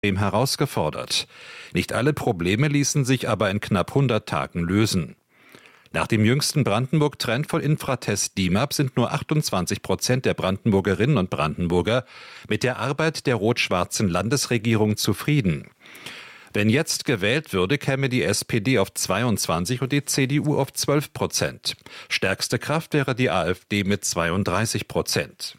herausgefordert. Nicht alle Probleme ließen sich aber in knapp 100 Tagen lösen. Nach dem jüngsten Brandenburg-Trend von Infratest DIMAP sind nur 28% der Brandenburgerinnen und Brandenburger mit der Arbeit der rot-schwarzen Landesregierung zufrieden. Wenn jetzt gewählt würde, käme die SPD auf 22 und die CDU auf 12%. Stärkste Kraft wäre die AfD mit 32%.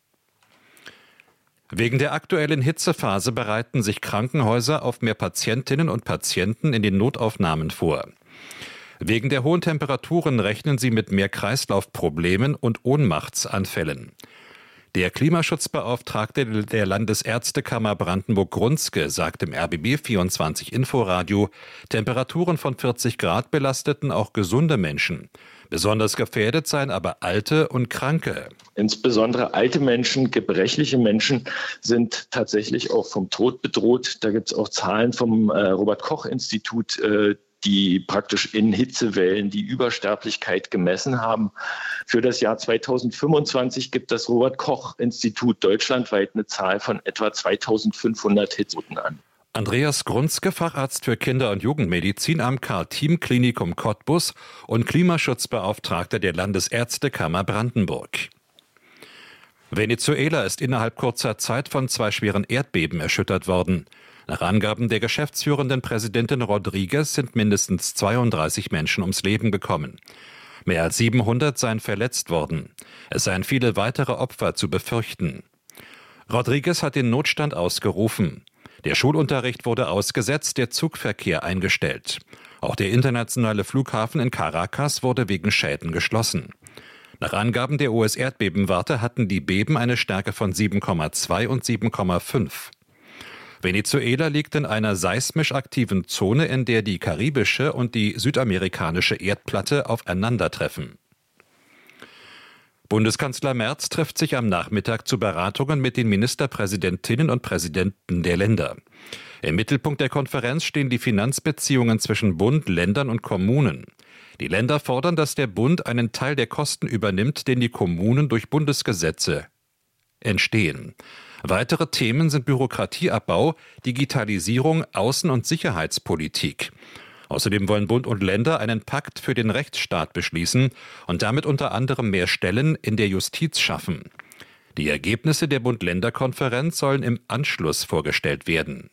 Wegen der aktuellen Hitzephase bereiten sich Krankenhäuser auf mehr Patientinnen und Patienten in den Notaufnahmen vor. Wegen der hohen Temperaturen rechnen sie mit mehr Kreislaufproblemen und Ohnmachtsanfällen. Der Klimaschutzbeauftragte der Landesärztekammer Brandenburg-Grunzke sagt im RBB24 Inforadio, Temperaturen von 40 Grad belasteten auch gesunde Menschen. Besonders gefährdet seien aber Alte und Kranke. Insbesondere alte Menschen, gebrechliche Menschen sind tatsächlich auch vom Tod bedroht. Da gibt es auch Zahlen vom Robert-Koch-Institut, die praktisch in Hitzewellen die Übersterblichkeit gemessen haben. Für das Jahr 2025 gibt das Robert-Koch-Institut deutschlandweit eine Zahl von etwa 2500 Hitzetoten an. Andreas Grunzke, Facharzt für Kinder- und Jugendmedizin am Karl-Thiem-Klinikum Cottbus und Klimaschutzbeauftragter der Landesärztekammer Brandenburg. Venezuela ist innerhalb kurzer Zeit von 2 schweren Erdbeben erschüttert worden. Nach Angaben der geschäftsführenden Präsidentin Rodriguez sind mindestens 32 Menschen ums Leben gekommen. Mehr als 700 seien verletzt worden. Es seien viele weitere Opfer zu befürchten. Rodriguez hat den Notstand ausgerufen. Der Schulunterricht wurde ausgesetzt, der Zugverkehr eingestellt. Auch der internationale Flughafen in Caracas wurde wegen Schäden geschlossen. Nach Angaben der US-Erdbebenwarte hatten die Beben eine Stärke von 7,2 und 7,5. Venezuela liegt in einer seismisch aktiven Zone, in der die karibische und die südamerikanische Erdplatte aufeinandertreffen. Bundeskanzler Merz trifft sich am Nachmittag zu Beratungen mit den Ministerpräsidentinnen und Präsidenten der Länder. Im Mittelpunkt der Konferenz stehen die Finanzbeziehungen zwischen Bund, Ländern und Kommunen. Die Länder fordern, dass der Bund einen Teil der Kosten übernimmt, den die Kommunen durch Bundesgesetze entstehen. Weitere Themen sind Bürokratieabbau, Digitalisierung, Außen- und Sicherheitspolitik. Außerdem wollen Bund und Länder einen Pakt für den Rechtsstaat beschließen und damit unter anderem mehr Stellen in der Justiz schaffen. Die Ergebnisse der Bund-Länder-Konferenz sollen im Anschluss vorgestellt werden.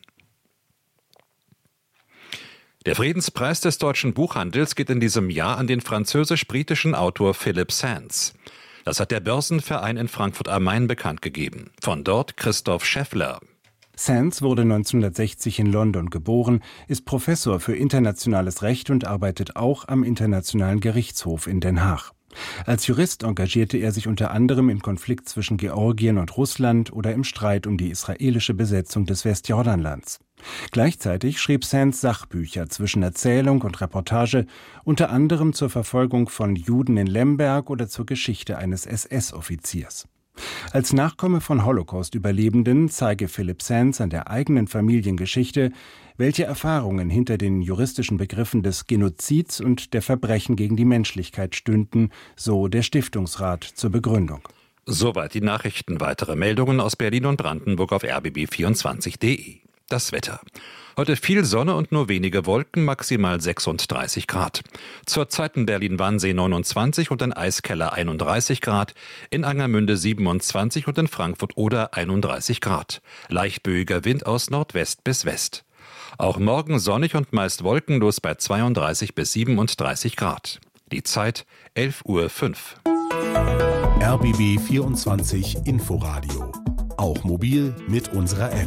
Der Friedenspreis des deutschen Buchhandels geht in diesem Jahr an den französisch-britischen Autor Philip Sands. Das hat der Börsenverein in Frankfurt am Main bekannt gegeben. Von dort Christoph Scheffler. Sands wurde 1960 in London geboren, ist Professor für internationales Recht und arbeitet auch am Internationalen Gerichtshof in Den Haag. Als Jurist engagierte er sich unter anderem im Konflikt zwischen Georgien und Russland oder im Streit um die israelische Besetzung des Westjordanlands. Gleichzeitig schrieb Sands Sachbücher zwischen Erzählung und Reportage, unter anderem zur Verfolgung von Juden in Lemberg oder zur Geschichte eines SS-Offiziers. Als Nachkomme von Holocaust-Überlebenden zeige Philip Sands an der eigenen Familiengeschichte, welche Erfahrungen hinter den juristischen Begriffen des Genozids und der Verbrechen gegen die Menschlichkeit stünden, so der Stiftungsrat zur Begründung. Soweit die Nachrichten. Weitere Meldungen aus Berlin und Brandenburg auf rbb24.de. Das Wetter. Heute viel Sonne und nur wenige Wolken, maximal 36 Grad. Zurzeit in Berlin-Wannsee 29 und in Eiskeller 31 Grad, in Angermünde 27 und in Frankfurt-Oder 31 Grad. Leicht böiger Wind aus Nordwest bis West. Auch morgen sonnig und meist wolkenlos bei 32 bis 37 Grad. Die Zeit 11:05 Uhr. RBB 24 Inforadio. Auch mobil mit unserer App.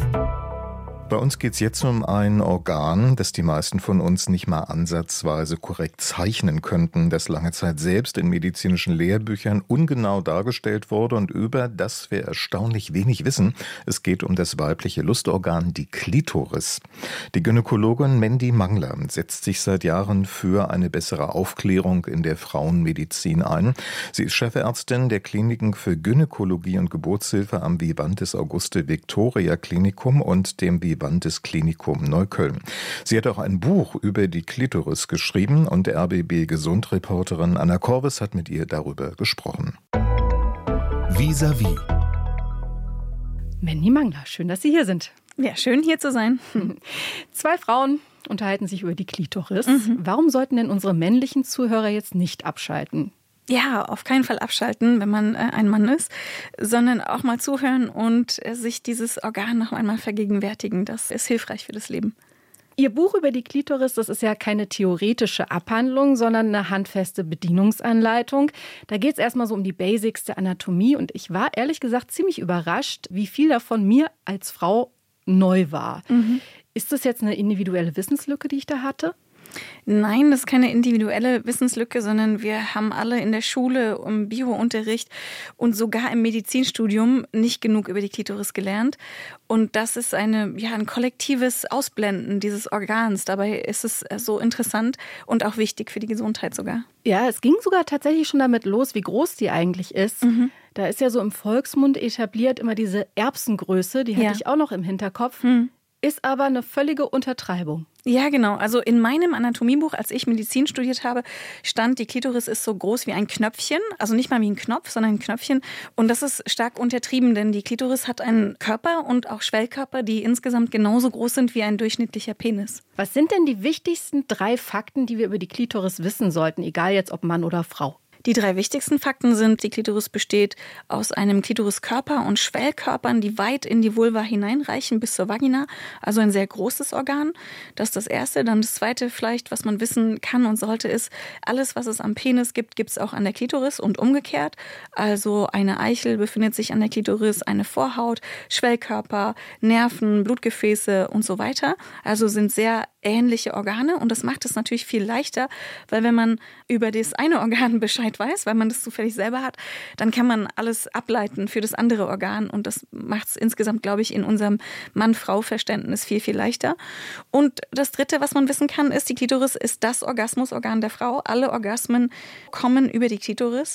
Bei uns geht es jetzt um ein Organ, das die meisten von uns nicht mal ansatzweise korrekt zeichnen könnten, das lange Zeit selbst in medizinischen Lehrbüchern ungenau dargestellt wurde und über das wir erstaunlich wenig wissen. Es geht um das weibliche Lustorgan, die Klitoris. Die Gynäkologin Mandy Mangler setzt sich seit Jahren für eine bessere Aufklärung in der Frauenmedizin ein. Sie ist Chefärztin der Kliniken für Gynäkologie und Geburtshilfe am Vivantes Auguste Victoria Klinikum und dem Vivantes Klinikum Neukölln. Sie hat auch ein Buch über die Klitoris geschrieben und RBB-Gesundreporterin Anna Korves hat mit ihr darüber gesprochen. Vis-à-vis. Mandy Mangler, schön, dass Sie hier sind. Ja, schön hier zu sein. 2 Frauen unterhalten sich über die Klitoris. Warum sollten denn unsere männlichen Zuhörer jetzt nicht abschalten? Ja, auf keinen Fall abschalten, wenn man ein Mann ist, sondern auch mal zuhören und sich dieses Organ noch einmal vergegenwärtigen. Das ist hilfreich für das Leben. Ihr Buch über die Klitoris, das ist ja keine theoretische Abhandlung, sondern eine handfeste Bedienungsanleitung. Da geht es erstmal so um die Basics der Anatomie. Und ich war ehrlich gesagt ziemlich überrascht, wie viel davon mir als Frau neu war. Ist das jetzt eine individuelle Wissenslücke, die ich da hatte? Nein, das ist keine individuelle Wissenslücke, sondern wir haben alle in der Schule, im Biounterricht und sogar im Medizinstudium nicht genug über die Klitoris gelernt. Und das ist ein kollektives Ausblenden dieses Organs. Dabei ist es so interessant und auch wichtig für die Gesundheit sogar. Ja, es ging sogar tatsächlich schon damit los, wie groß die eigentlich ist. Da ist ja so im Volksmund etabliert immer diese Erbsengröße, die hatte ich auch noch im Hinterkopf. Ist aber eine völlige Untertreibung. Ja, genau. Also in meinem Anatomiebuch, als ich Medizin studiert habe, stand, die Klitoris ist so groß wie ein Knöpfchen. Also nicht mal wie ein Knopf, sondern ein Knöpfchen. Und das ist stark untertrieben, denn die Klitoris hat einen Körper und auch Schwellkörper, die insgesamt genauso groß sind wie ein durchschnittlicher Penis. Was sind denn die wichtigsten 3 Fakten, die wir über die Klitoris wissen sollten, egal jetzt ob Mann oder Frau? Die 3 wichtigsten Fakten sind, die Klitoris besteht aus einem Klitoriskörper und Schwellkörpern, die weit in die Vulva hineinreichen bis zur Vagina. Also ein sehr großes Organ. Das ist das Erste. Dann das Zweite vielleicht, was man wissen kann und sollte, ist, alles, was es am Penis gibt, gibt es auch an der Klitoris und umgekehrt. Also eine Eichel befindet sich an der Klitoris, eine Vorhaut, Schwellkörper, Nerven, Blutgefäße und so weiter. Also sind sehr ähnliche Organe und das macht es natürlich viel leichter, weil wenn man über das eine Organ Bescheid weiß, weil man das zufällig selber hat, dann kann man alles ableiten für das andere Organ und das macht es insgesamt, glaube ich, in unserem Mann-Frau-Verständnis viel, viel leichter. Und das Dritte, was man wissen kann, ist, die Klitoris ist das Orgasmusorgan der Frau. Alle Orgasmen kommen über die Klitoris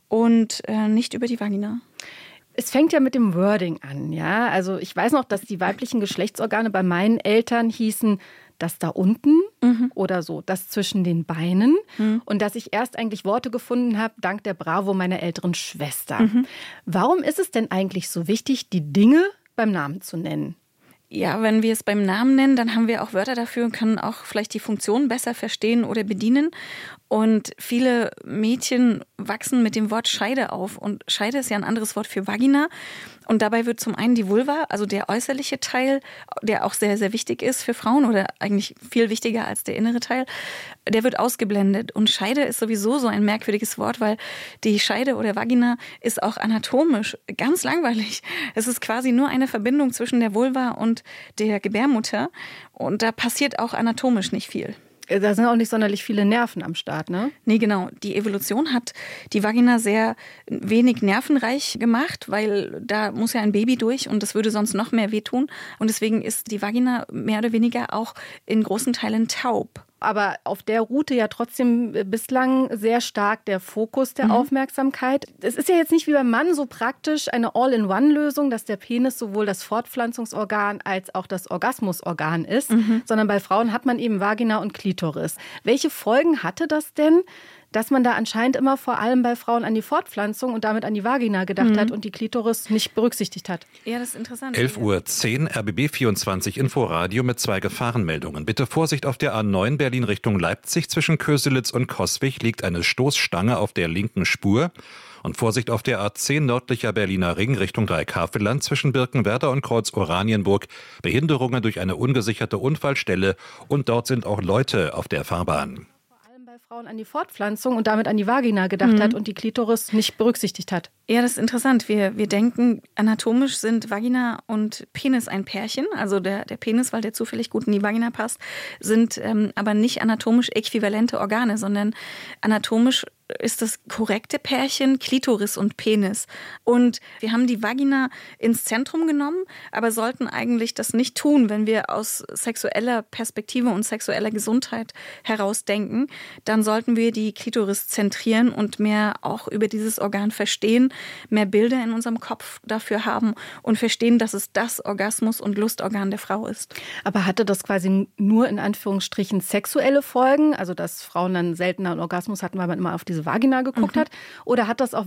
und nicht über die Vagina. Es fängt ja mit dem Wording an, ja. Also ich weiß noch, dass die weiblichen Geschlechtsorgane bei meinen Eltern hießen das da unten oder so, das zwischen den Beinen. Und dass ich erst eigentlich Worte gefunden habe, dank der Bravo meiner älteren Schwester. Warum ist es denn eigentlich so wichtig, die Dinge beim Namen zu nennen? Ja, wenn wir es beim Namen nennen, dann haben wir auch Wörter dafür und können auch vielleicht die Funktion besser verstehen oder bedienen. Und viele Mädchen wachsen mit dem Wort Scheide auf. Und Scheide ist ja ein anderes Wort für Vagina. Und dabei wird zum einen die Vulva, also der äußerliche Teil, der auch sehr, sehr wichtig ist für Frauen oder eigentlich viel wichtiger als der innere Teil, der wird ausgeblendet. Und Scheide ist sowieso so ein merkwürdiges Wort, weil die Scheide oder Vagina ist auch anatomisch ganz langweilig. Es ist quasi nur eine Verbindung zwischen der Vulva und der Gebärmutter. Und da passiert auch anatomisch nicht viel. Da sind auch nicht sonderlich viele Nerven am Start, ne? Nee, genau. Die Evolution hat die Vagina sehr wenig nervenreich gemacht, weil da muss ja ein Baby durch und das würde sonst noch mehr wehtun. Und deswegen ist die Vagina mehr oder weniger auch in großen Teilen taub. Aber auf der Route ja trotzdem bislang sehr stark der Fokus der Aufmerksamkeit. Es ist ja jetzt nicht wie beim Mann so praktisch eine All-in-One-Lösung, dass der Penis sowohl das Fortpflanzungsorgan als auch das Orgasmusorgan ist, sondern bei Frauen hat man eben Vagina und Klitoris. Welche Folgen hatte das denn, dass man da anscheinend immer vor allem bei Frauen an die Fortpflanzung und damit an die Vagina gedacht hat und die Klitoris nicht berücksichtigt hat? Ja, das ist interessant. 11:10 Uhr, RBB 24 Inforadio mit 2 Gefahrenmeldungen. Bitte Vorsicht auf der A9 Berlin Richtung Leipzig. Zwischen Köselitz und Coswig liegt eine Stoßstange auf der linken Spur. Und Vorsicht auf der A10 nördlicher Berliner Ring Richtung Dreikafelland zwischen Birkenwerder und Kreuz Oranienburg. Behinderungen durch eine ungesicherte Unfallstelle und dort sind auch Leute auf der Fahrbahn. Frauen an die Fortpflanzung und damit an die Vagina gedacht hat und die Klitoris nicht berücksichtigt hat. Ja, das ist interessant. Wir denken, anatomisch sind Vagina und Penis ein Pärchen. Also der Penis, weil der zufällig gut in die Vagina passt, sind aber nicht anatomisch äquivalente Organe, sondern anatomisch ist das korrekte Pärchen Klitoris und Penis. Und wir haben die Vagina ins Zentrum genommen, aber sollten eigentlich das nicht tun, wenn wir aus sexueller Perspektive und sexueller Gesundheit heraus denken. Dann sollten wir die Klitoris zentrieren und mehr auch über dieses Organ verstehen, mehr Bilder in unserem Kopf dafür haben und verstehen, dass es das Orgasmus- und Lustorgan der Frau ist. Aber hatte das quasi nur in Anführungsstrichen sexuelle Folgen, also dass Frauen dann seltener einen Orgasmus hatten, weil man immer auf diese Vagina geguckt hat? Oder hat das auch wirklich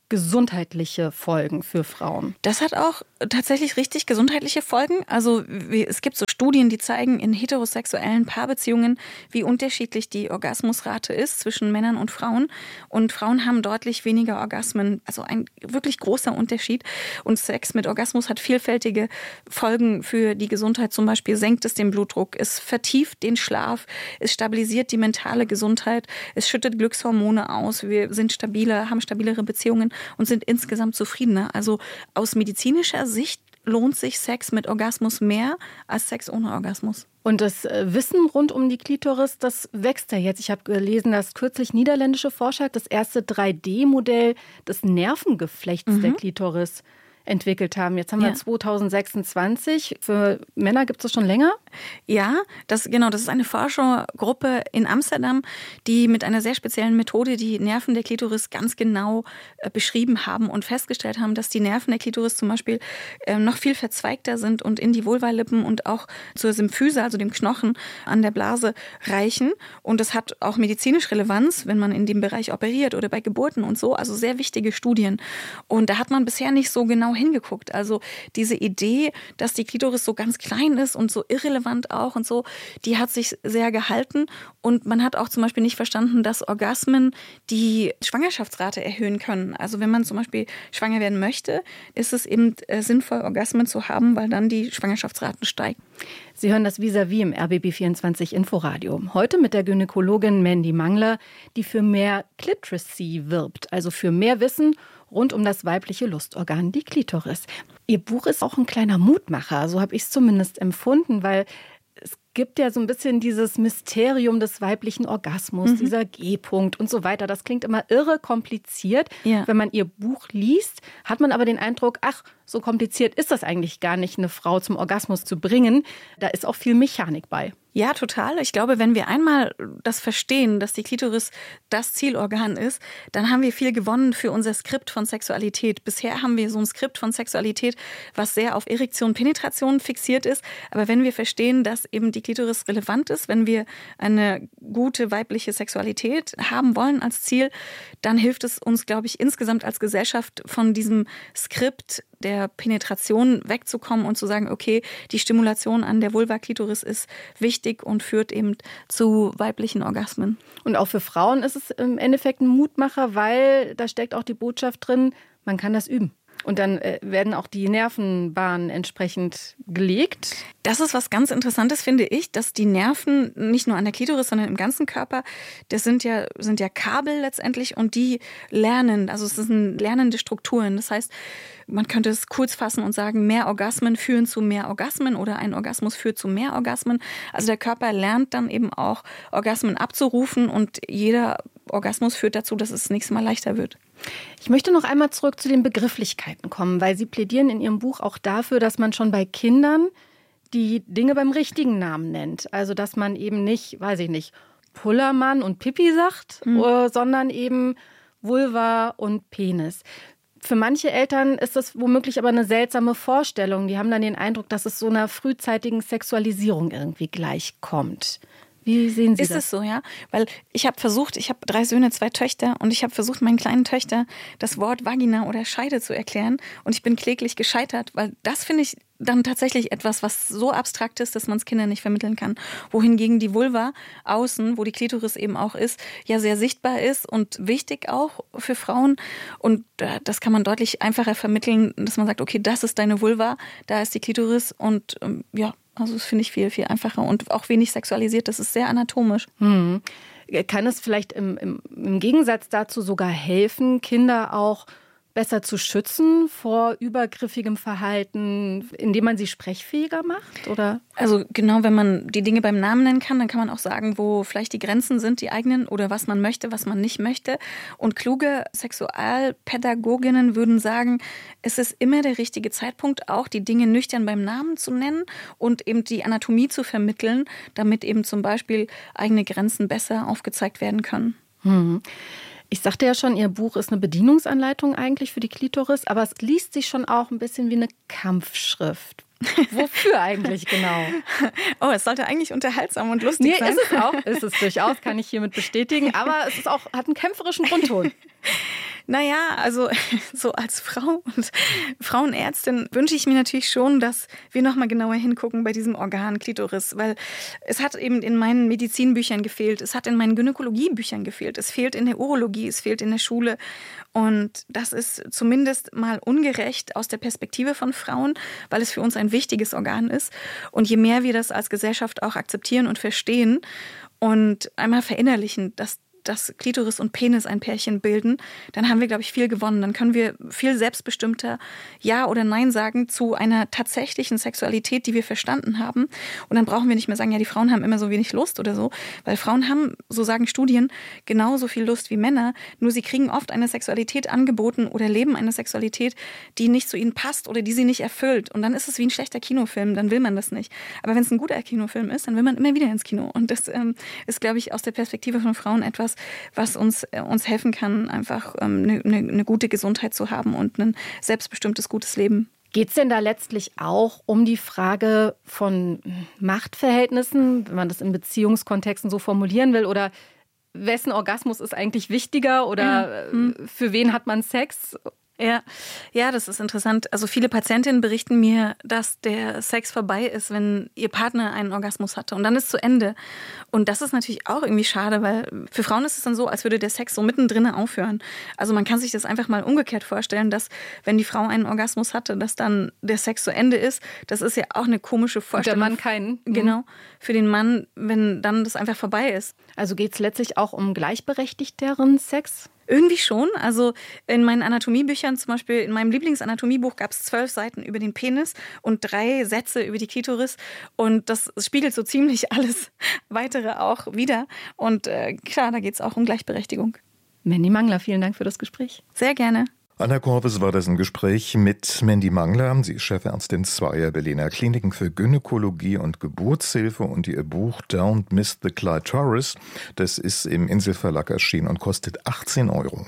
gesundheitliche Folgen für Frauen? Das hat auch tatsächlich richtig gesundheitliche Folgen. Also es gibt so Studien, die zeigen in heterosexuellen Paarbeziehungen, wie unterschiedlich die Orgasmusrate ist zwischen Männern und Frauen. Und Frauen haben deutlich weniger Orgasmen, also ein wirklich großer Unterschied. Und Sex mit Orgasmus hat vielfältige Folgen für die Gesundheit. Zum Beispiel senkt es den Blutdruck, es vertieft den Schlaf, es stabilisiert die mentale Gesundheit, es schüttet Glückshormone aus, wir sind stabiler, haben stabilere Beziehungen und sind insgesamt zufriedener. Also aus medizinischer Sicht lohnt sich Sex mit Orgasmus mehr als Sex ohne Orgasmus. Und das Wissen rund um die Klitoris, das wächst ja jetzt. Ich habe gelesen, dass kürzlich niederländische Forscher das erste 3D-Modell des Nervengeflechts der Klitoris entwickelt haben. Jetzt haben wir 2026. Für Männer gibt es das schon länger? Ja, das ist eine Forschergruppe in Amsterdam, die mit einer sehr speziellen Methode die Nerven der Klitoris ganz genau beschrieben haben und festgestellt haben, dass die Nerven der Klitoris zum Beispiel noch viel verzweigter sind und in die Vulvalippen und auch zur Symphyse, also dem Knochen an der Blase, reichen. Und das hat auch medizinisch Relevanz, wenn man in dem Bereich operiert oder bei Geburten und so. Also sehr wichtige Studien. Und da hat man bisher nicht so genau hingeguckt. Also diese Idee, dass die Klitoris so ganz klein ist und so irrelevant auch und so, die hat sich sehr gehalten. Und man hat auch zum Beispiel nicht verstanden, dass Orgasmen die Schwangerschaftsrate erhöhen können. Also wenn man zum Beispiel schwanger werden möchte, ist es eben sinnvoll, Orgasmen zu haben, weil dann die Schwangerschaftsraten steigen. Sie hören das Vis-à-vis im RBB24 Inforadio. Heute mit der Gynäkologin Mandy Mangler, die für mehr Clitracy wirbt, also für mehr Wissen rund um das weibliche Lustorgan, die Klitoris. Ihr Buch ist auch ein kleiner Mutmacher, so habe ich es zumindest empfunden, weil es gibt ja so ein bisschen dieses Mysterium des weiblichen Orgasmus, dieser G-Punkt und so weiter. Das klingt immer irre kompliziert. Ja. Wenn man ihr Buch liest, hat man aber den Eindruck, ach, so kompliziert ist das eigentlich gar nicht, eine Frau zum Orgasmus zu bringen. Da ist auch viel Mechanik bei. Ja, total. Ich glaube, wenn wir einmal das verstehen, dass die Klitoris das Zielorgan ist, dann haben wir viel gewonnen für unser Skript von Sexualität. Bisher haben wir so ein Skript von Sexualität, was sehr auf Erektion, Penetration fixiert ist. Aber wenn wir verstehen, dass eben die Klitoris relevant ist, wenn wir eine gute weibliche Sexualität haben wollen als Ziel, dann hilft es uns, glaube ich, insgesamt als Gesellschaft von diesem Skript der Penetration wegzukommen und zu sagen, okay, die Stimulation an der Vulva-Klitoris ist wichtig und führt eben zu weiblichen Orgasmen. Und auch für Frauen ist es im Endeffekt ein Mutmacher, weil da steckt auch die Botschaft drin, man kann das üben. Und dann werden auch die Nervenbahnen entsprechend gelegt. Das ist was ganz Interessantes, finde ich, dass die Nerven nicht nur an der Klitoris, sondern im ganzen Körper, das sind ja Kabel letztendlich und die lernen. Also es sind lernende Strukturen. Das heißt, man könnte es kurz fassen und sagen, mehr Orgasmen führen zu mehr Orgasmen oder ein Orgasmus führt zu mehr Orgasmen. Also der Körper lernt dann eben auch, Orgasmen abzurufen und jeder Orgasmus führt dazu, dass es das nächste Mal leichter wird. Ich möchte noch einmal zurück zu den Begrifflichkeiten kommen, weil Sie plädieren in Ihrem Buch auch dafür, dass man schon bei Kindern die Dinge beim richtigen Namen nennt. Also dass man eben nicht, Pullermann und Pipi sagt, sondern eben Vulva und Penis. Für manche Eltern ist das womöglich aber eine seltsame Vorstellung. Die haben dann den Eindruck, dass es so einer frühzeitigen Sexualisierung irgendwie gleichkommt. Wie sehen Sie das? Ist es so, ja? Weil ich habe 3 Söhne, 2 Töchter und ich habe versucht, meinen kleinen Töchtern das Wort Vagina oder Scheide zu erklären und ich bin kläglich gescheitert, weil das finde ich dann tatsächlich etwas, was so abstrakt ist, dass man es Kindern nicht vermitteln kann. Wohingegen die Vulva außen, wo die Klitoris eben auch ist, ja sehr sichtbar ist und wichtig auch für Frauen. Und das kann man deutlich einfacher vermitteln, dass man sagt, okay, das ist deine Vulva, da ist die Klitoris und also das finde ich viel, viel einfacher und auch wenig sexualisiert. Das ist sehr anatomisch. Kann es vielleicht im Gegensatz dazu sogar helfen, Kinder auch besser zu schützen vor übergriffigem Verhalten, indem man sie sprechfähiger macht? Oder? Also genau, wenn man die Dinge beim Namen nennen kann, dann kann man auch sagen, wo vielleicht die Grenzen sind, die eigenen, oder was man möchte, was man nicht möchte. Und kluge Sexualpädagoginnen würden sagen, es ist immer der richtige Zeitpunkt, auch die Dinge nüchtern beim Namen zu nennen und eben die Anatomie zu vermitteln, damit eben zum Beispiel eigene Grenzen besser aufgezeigt werden können. Ich sagte ja schon, Ihr Buch ist eine Bedienungsanleitung eigentlich für die Klitoris, aber es liest sich schon auch ein bisschen wie eine Kampfschrift. Wofür eigentlich genau? Oh, es sollte eigentlich unterhaltsam und lustig sein. Ist es auch. Ist es durchaus, kann ich hiermit bestätigen. Aber es ist auch, hat einen kämpferischen Grundton. Naja, also so als Frau und Frauenärztin wünsche ich mir natürlich schon, dass wir nochmal genauer hingucken bei diesem Organ Klitoris, weil es hat eben in meinen Medizinbüchern gefehlt, es hat in meinen Gynäkologiebüchern gefehlt, es fehlt in der Urologie, es fehlt in der Schule und das ist zumindest mal ungerecht aus der Perspektive von Frauen, weil es für uns ein wichtiges Organ ist und je mehr wir das als Gesellschaft auch akzeptieren und verstehen und einmal verinnerlichen, dass Klitoris und Penis ein Pärchen bilden, dann haben wir, glaube ich, viel gewonnen. Dann können wir viel selbstbestimmter Ja oder Nein sagen zu einer tatsächlichen Sexualität, die wir verstanden haben. Und dann brauchen wir nicht mehr sagen, ja, die Frauen haben immer so wenig Lust oder so. Weil Frauen haben, so sagen Studien, genauso viel Lust wie Männer. Nur sie kriegen oft eine Sexualität angeboten oder leben eine Sexualität, die nicht zu ihnen passt oder die sie nicht erfüllt. Und dann ist es wie ein schlechter Kinofilm, dann will man das nicht. Aber wenn es ein guter Kinofilm ist, dann will man immer wieder ins Kino. Und das ist, glaube ich, aus der Perspektive von Frauen etwas, was uns helfen kann, einfach eine gute Gesundheit zu haben und ein selbstbestimmtes, gutes Leben. Geht es denn da letztlich auch um die Frage von Machtverhältnissen, wenn man das in Beziehungskontexten so formulieren will, oder wessen Orgasmus ist eigentlich wichtiger oder für wen hat man Sex? Ja, das ist interessant. Also viele Patientinnen berichten mir, dass der Sex vorbei ist, wenn ihr Partner einen Orgasmus hatte. Und dann ist zu Ende. Und das ist natürlich auch irgendwie schade, weil für Frauen ist es dann so, als würde der Sex so mittendrin aufhören. Also man kann sich das einfach mal umgekehrt vorstellen, dass wenn die Frau einen Orgasmus hatte, dass dann der Sex zu Ende ist. Das ist ja auch eine komische Vorstellung. Und der Mann keinen. Genau. Für den Mann, wenn dann das einfach vorbei ist. Also geht es letztlich auch um gleichberechtigteren Sex? Irgendwie schon. Also in meinen Anatomiebüchern, zum Beispiel in meinem Lieblingsanatomibuch, gab es 12 Seiten über den Penis und 3 Sätze über die Klitoris. Und das spiegelt so ziemlich alles Weitere auch wider. Und klar, da geht es auch um Gleichberechtigung. Mandy Mangler, vielen Dank für das Gespräch. Sehr gerne. Anna Korpes war das ein Gespräch mit Mandy Mangler. Sie ist Chefärztin zweier Berliner Kliniken für Gynäkologie und Geburtshilfe und ihr Buch Don't Miss the Clitoris, das ist im Inselverlag erschienen und kostet 18 €.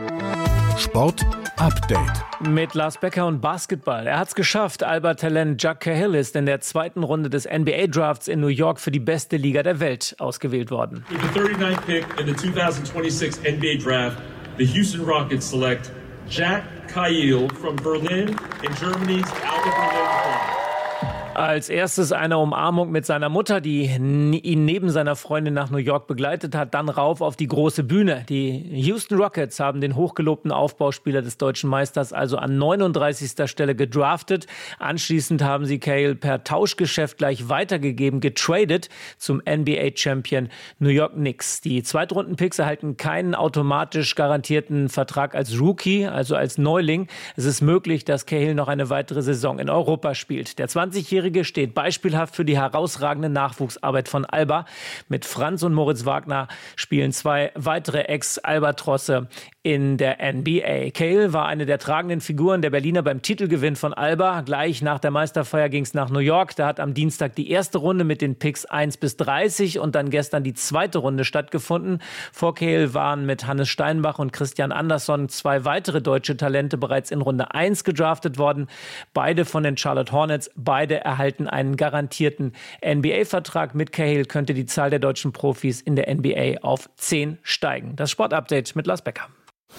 Sport Update. Mit Lars Becker und Basketball. Er hat's geschafft. Alba-Talent Jack Cahill ist in der zweiten Runde des NBA-Drafts in New York für die beste Liga der Welt ausgewählt worden. With the 39th pick in the 2026 NBA Draft, the Houston Rockets select Jack Cahill from Berlin in Germany's Alba Berlin Club. Als erstes eine Umarmung mit seiner Mutter, die ihn neben seiner Freundin nach New York begleitet hat, dann rauf auf die große Bühne. Die Houston Rockets haben den hochgelobten Aufbauspieler des deutschen Meisters also an 39. Stelle gedraftet. Anschließend haben sie Cahill per Tauschgeschäft gleich weitergegeben, getradet zum NBA-Champion New York Knicks. Die Zweitrunden-Picks erhalten keinen automatisch garantierten Vertrag als Rookie, also als Neuling. Es ist möglich, dass Cahill noch eine weitere Saison in Europa spielt. Der 20-Jährige steht beispielhaft für die herausragende Nachwuchsarbeit von Alba. Mit Franz und Moritz Wagner spielen 2 weitere Ex-Albatrosse in der NBA. Cahill war eine der tragenden Figuren der Berliner beim Titelgewinn von Alba. Gleich nach der Meisterfeier ging es nach New York. Da hat am Dienstag die erste Runde mit den Picks 1 bis 30 und dann gestern die zweite Runde stattgefunden. Vor Cahill waren mit Hannes Steinbach und Christian Andersson 2 weitere deutsche Talente bereits in Runde 1 gedraftet worden. Beide von den Charlotte Hornets, beide erhalten einen garantierten NBA-Vertrag. Mit Cahill könnte die Zahl der deutschen Profis in der NBA auf 10 steigen. Das Sportupdate mit Lars Becker.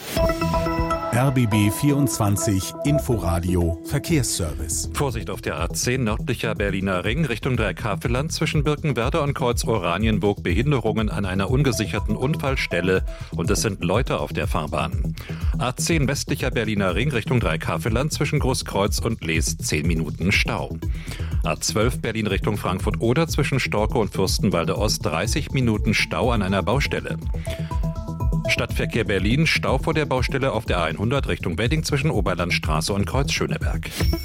RBB 24 Inforadio Verkehrsservice. Vorsicht auf der A10 nördlicher Berliner Ring Richtung Dreikäferland zwischen Birkenwerder und Kreuz Oranienburg Behinderungen an einer ungesicherten Unfallstelle und es sind Leute auf der Fahrbahn. A10 westlicher Berliner Ring Richtung Dreikäferland zwischen Großkreuz und Lees 10 Minuten Stau. A12 Berlin Richtung Frankfurt-Oder zwischen Storkow und Fürstenwalde Ost 30 Minuten Stau an einer Baustelle. Stadtverkehr Berlin, Stau vor der Baustelle auf der A100 Richtung Wedding zwischen Oberlandstraße und Kreuz Schöneberg.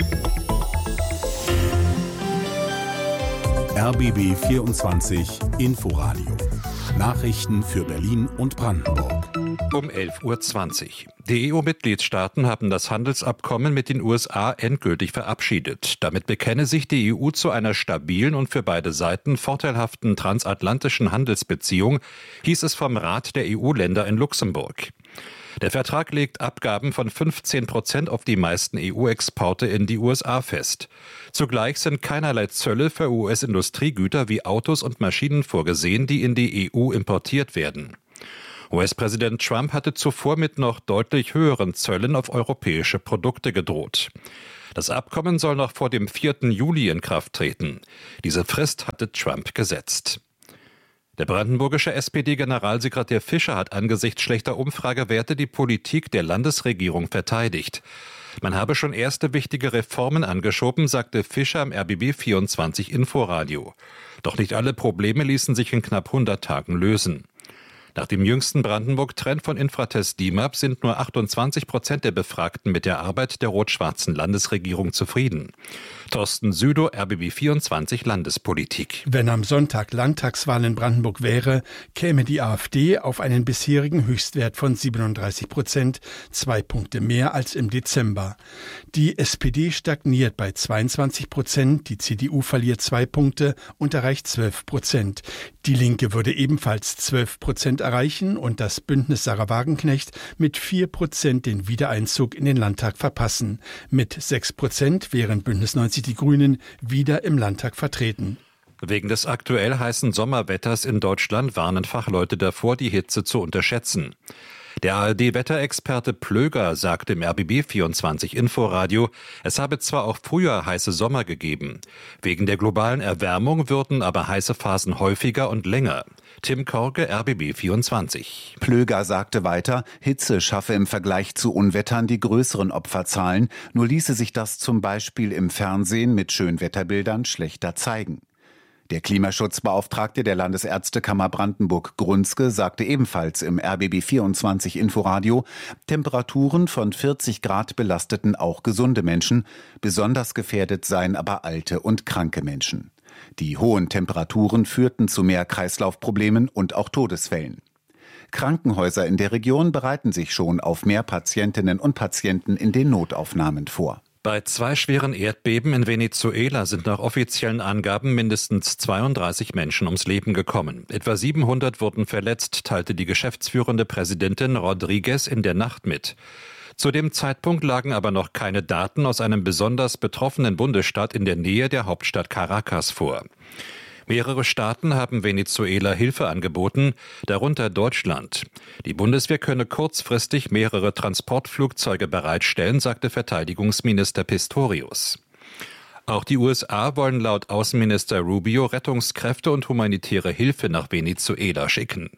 RBB 24 Inforadio. Nachrichten für Berlin und Brandenburg. Um 11:20 Uhr. Die EU-Mitgliedstaaten haben das Handelsabkommen mit den USA endgültig verabschiedet. Damit bekenne sich die EU zu einer stabilen und für beide Seiten vorteilhaften transatlantischen Handelsbeziehung, hieß es vom Rat der EU-Länder in Luxemburg. Der Vertrag legt Abgaben von 15% auf die meisten EU-Exporte in die USA fest. Zugleich sind keinerlei Zölle für US-Industriegüter wie Autos und Maschinen vorgesehen, die in die EU importiert werden. US-Präsident Trump hatte zuvor mit noch deutlich höheren Zöllen auf europäische Produkte gedroht. Das Abkommen soll noch vor dem 4. Juli in Kraft treten. Diese Frist hatte Trump gesetzt. Der brandenburgische SPD-Generalsekretär Fischer hat angesichts schlechter Umfragewerte die Politik der Landesregierung verteidigt. Man habe schon erste wichtige Reformen angeschoben, sagte Fischer im RBB24 Inforadio. Doch nicht alle Probleme ließen sich in knapp 100 Tagen lösen. Nach dem jüngsten Brandenburg-Trend von Infratest DIMAP sind nur 28% der Befragten mit der Arbeit der rot-schwarzen Landesregierung zufrieden. Thorsten Südow, RBB24 Landespolitik. Wenn am Sonntag Landtagswahl in Brandenburg wäre, käme die AfD auf einen bisherigen Höchstwert von 37%, 2 Punkte mehr als im Dezember. Die SPD stagniert bei 22%, die CDU verliert 2 Punkte und erreicht 12%. Die Linke würde ebenfalls 12% erreichen und das Bündnis Sarah Wagenknecht mit 4% den Wiedereinzug in den Landtag verpassen. Mit 6% wären Bündnis 90 die Grünen wieder im Landtag vertreten. Wegen des aktuell heißen Sommerwetters in Deutschland warnen Fachleute davor, die Hitze zu unterschätzen. Der ARD-Wetterexperte Plöger sagte im RBB24 Inforadio, es habe zwar auch früher heiße Sommer gegeben. Wegen der globalen Erwärmung würden aber heiße Phasen häufiger und länger. Tim Korke, RBB24. Plöger sagte weiter, Hitze schaffe im Vergleich zu Unwettern die größeren Opferzahlen, nur ließe sich das zum Beispiel im Fernsehen mit Schönwetterbildern schlechter zeigen. Der Klimaschutzbeauftragte der Landesärztekammer Brandenburg Grunzke sagte ebenfalls im RBB24 Inforadio, Temperaturen von 40 Grad belasteten auch gesunde Menschen, besonders gefährdet seien aber alte und kranke Menschen. Die hohen Temperaturen führten zu mehr Kreislaufproblemen und auch Todesfällen. Krankenhäuser in der Region bereiten sich schon auf mehr Patientinnen und Patienten in den Notaufnahmen vor. Bei 2 schweren Erdbeben in Venezuela sind nach offiziellen Angaben mindestens 32 Menschen ums Leben gekommen. Etwa 700 wurden verletzt, teilte die geschäftsführende Präsidentin Rodriguez in der Nacht mit. Zu dem Zeitpunkt lagen aber noch keine Daten aus einem besonders betroffenen Bundesstaat in der Nähe der Hauptstadt Caracas vor. Mehrere Staaten haben Venezuela Hilfe angeboten, darunter Deutschland. Die Bundeswehr könne kurzfristig mehrere Transportflugzeuge bereitstellen, sagte Verteidigungsminister Pistorius. Auch die USA wollen laut Außenminister Rubio Rettungskräfte und humanitäre Hilfe nach Venezuela schicken.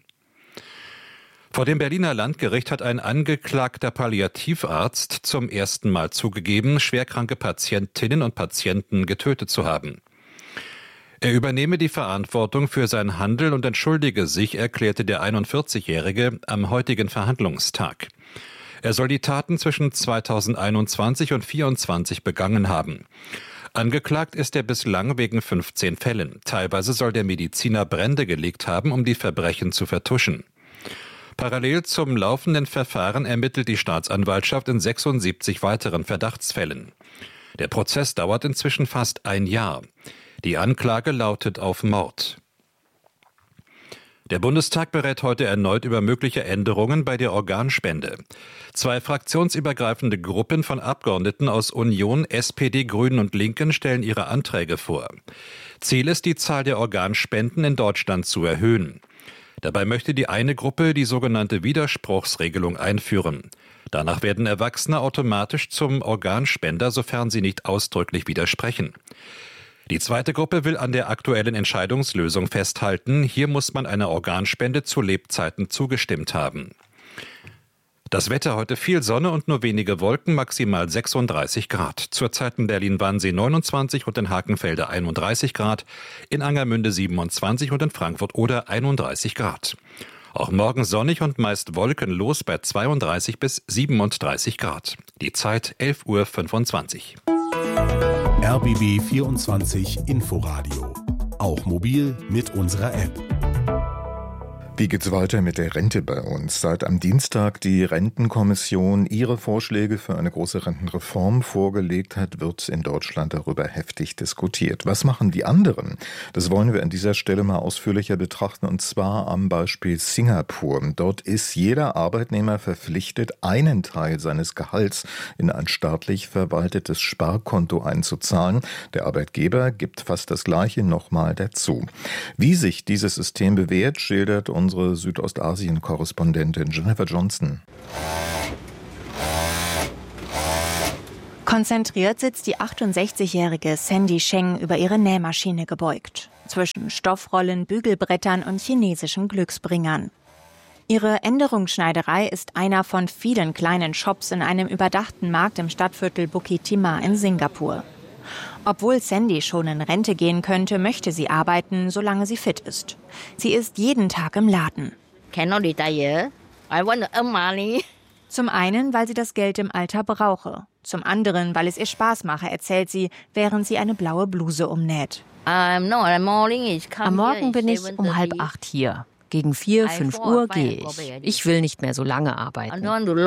Vor dem Berliner Landgericht hat ein angeklagter Palliativarzt zum ersten Mal zugegeben, schwerkranke Patientinnen und Patienten getötet zu haben. Er übernehme die Verantwortung für sein Handeln und entschuldige sich, erklärte der 41-Jährige am heutigen Verhandlungstag. Er soll die Taten zwischen 2021 und 2024 begangen haben. Angeklagt ist er bislang wegen 15 Fällen. Teilweise soll der Mediziner Brände gelegt haben, um die Verbrechen zu vertuschen. Parallel zum laufenden Verfahren ermittelt die Staatsanwaltschaft in 76 weiteren Verdachtsfällen. Der Prozess dauert inzwischen fast ein Jahr. Die Anklage lautet auf Mord. Der Bundestag berät heute erneut über mögliche Änderungen bei der Organspende. 2 fraktionsübergreifende Gruppen von Abgeordneten aus Union, SPD, Grünen und Linken stellen ihre Anträge vor. Ziel ist, die Zahl der Organspenden in Deutschland zu erhöhen. Dabei möchte die eine Gruppe die sogenannte Widerspruchsregelung einführen. Danach werden Erwachsene automatisch zum Organspender, sofern sie nicht ausdrücklich widersprechen. Die zweite Gruppe will an der aktuellen Entscheidungslösung festhalten. Hier muss man einer Organspende zu Lebzeiten zugestimmt haben. Das Wetter: heute viel Sonne und nur wenige Wolken, maximal 36 Grad. Zurzeit in Berlin-Wannsee 29 und in Hakenfelde 31 Grad, in Angermünde 27 und in Frankfurt oder 31 Grad. Auch morgen sonnig und meist wolkenlos bei 32 bis 37 Grad. Die Zeit 11:25 Uhr. RBB 24 Inforadio. Auch mobil mit unserer App. Wie geht's weiter mit der Rente bei uns? Seit am Dienstag die Rentenkommission ihre Vorschläge für eine große Rentenreform vorgelegt hat, wird in Deutschland darüber heftig diskutiert. Was machen die anderen? Das wollen wir an dieser Stelle mal ausführlicher betrachten, und zwar am Beispiel Singapur. Dort ist jeder Arbeitnehmer verpflichtet, einen Teil seines Gehalts in ein staatlich verwaltetes Sparkonto einzuzahlen. Der Arbeitgeber gibt fast das Gleiche nochmal dazu. Wie sich dieses System bewährt, schildert uns unsere Südostasien-Korrespondentin Jennifer Johnston. Konzentriert sitzt die 68-jährige Sandy Sheng über ihre Nähmaschine gebeugt, zwischen Stoffrollen, Bügelbrettern und chinesischen Glücksbringern. Ihre Änderungsschneiderei ist einer von vielen kleinen Shops in einem überdachten Markt im Stadtviertel Bukit Timah in Singapur. Obwohl Sandy schon in Rente gehen könnte, möchte sie arbeiten, solange sie fit ist. Sie ist jeden Tag im Laden. Cannot retire. I want to earn money. Zum einen, weil sie das Geld im Alter brauche. Zum anderen, weil es ihr Spaß mache, erzählt sie, während sie eine blaue Bluse umnäht. Am Morgen bin ich um 7:30 hier. Gegen 4, 5 Uhr gehe ich. Ich will nicht mehr so lange arbeiten.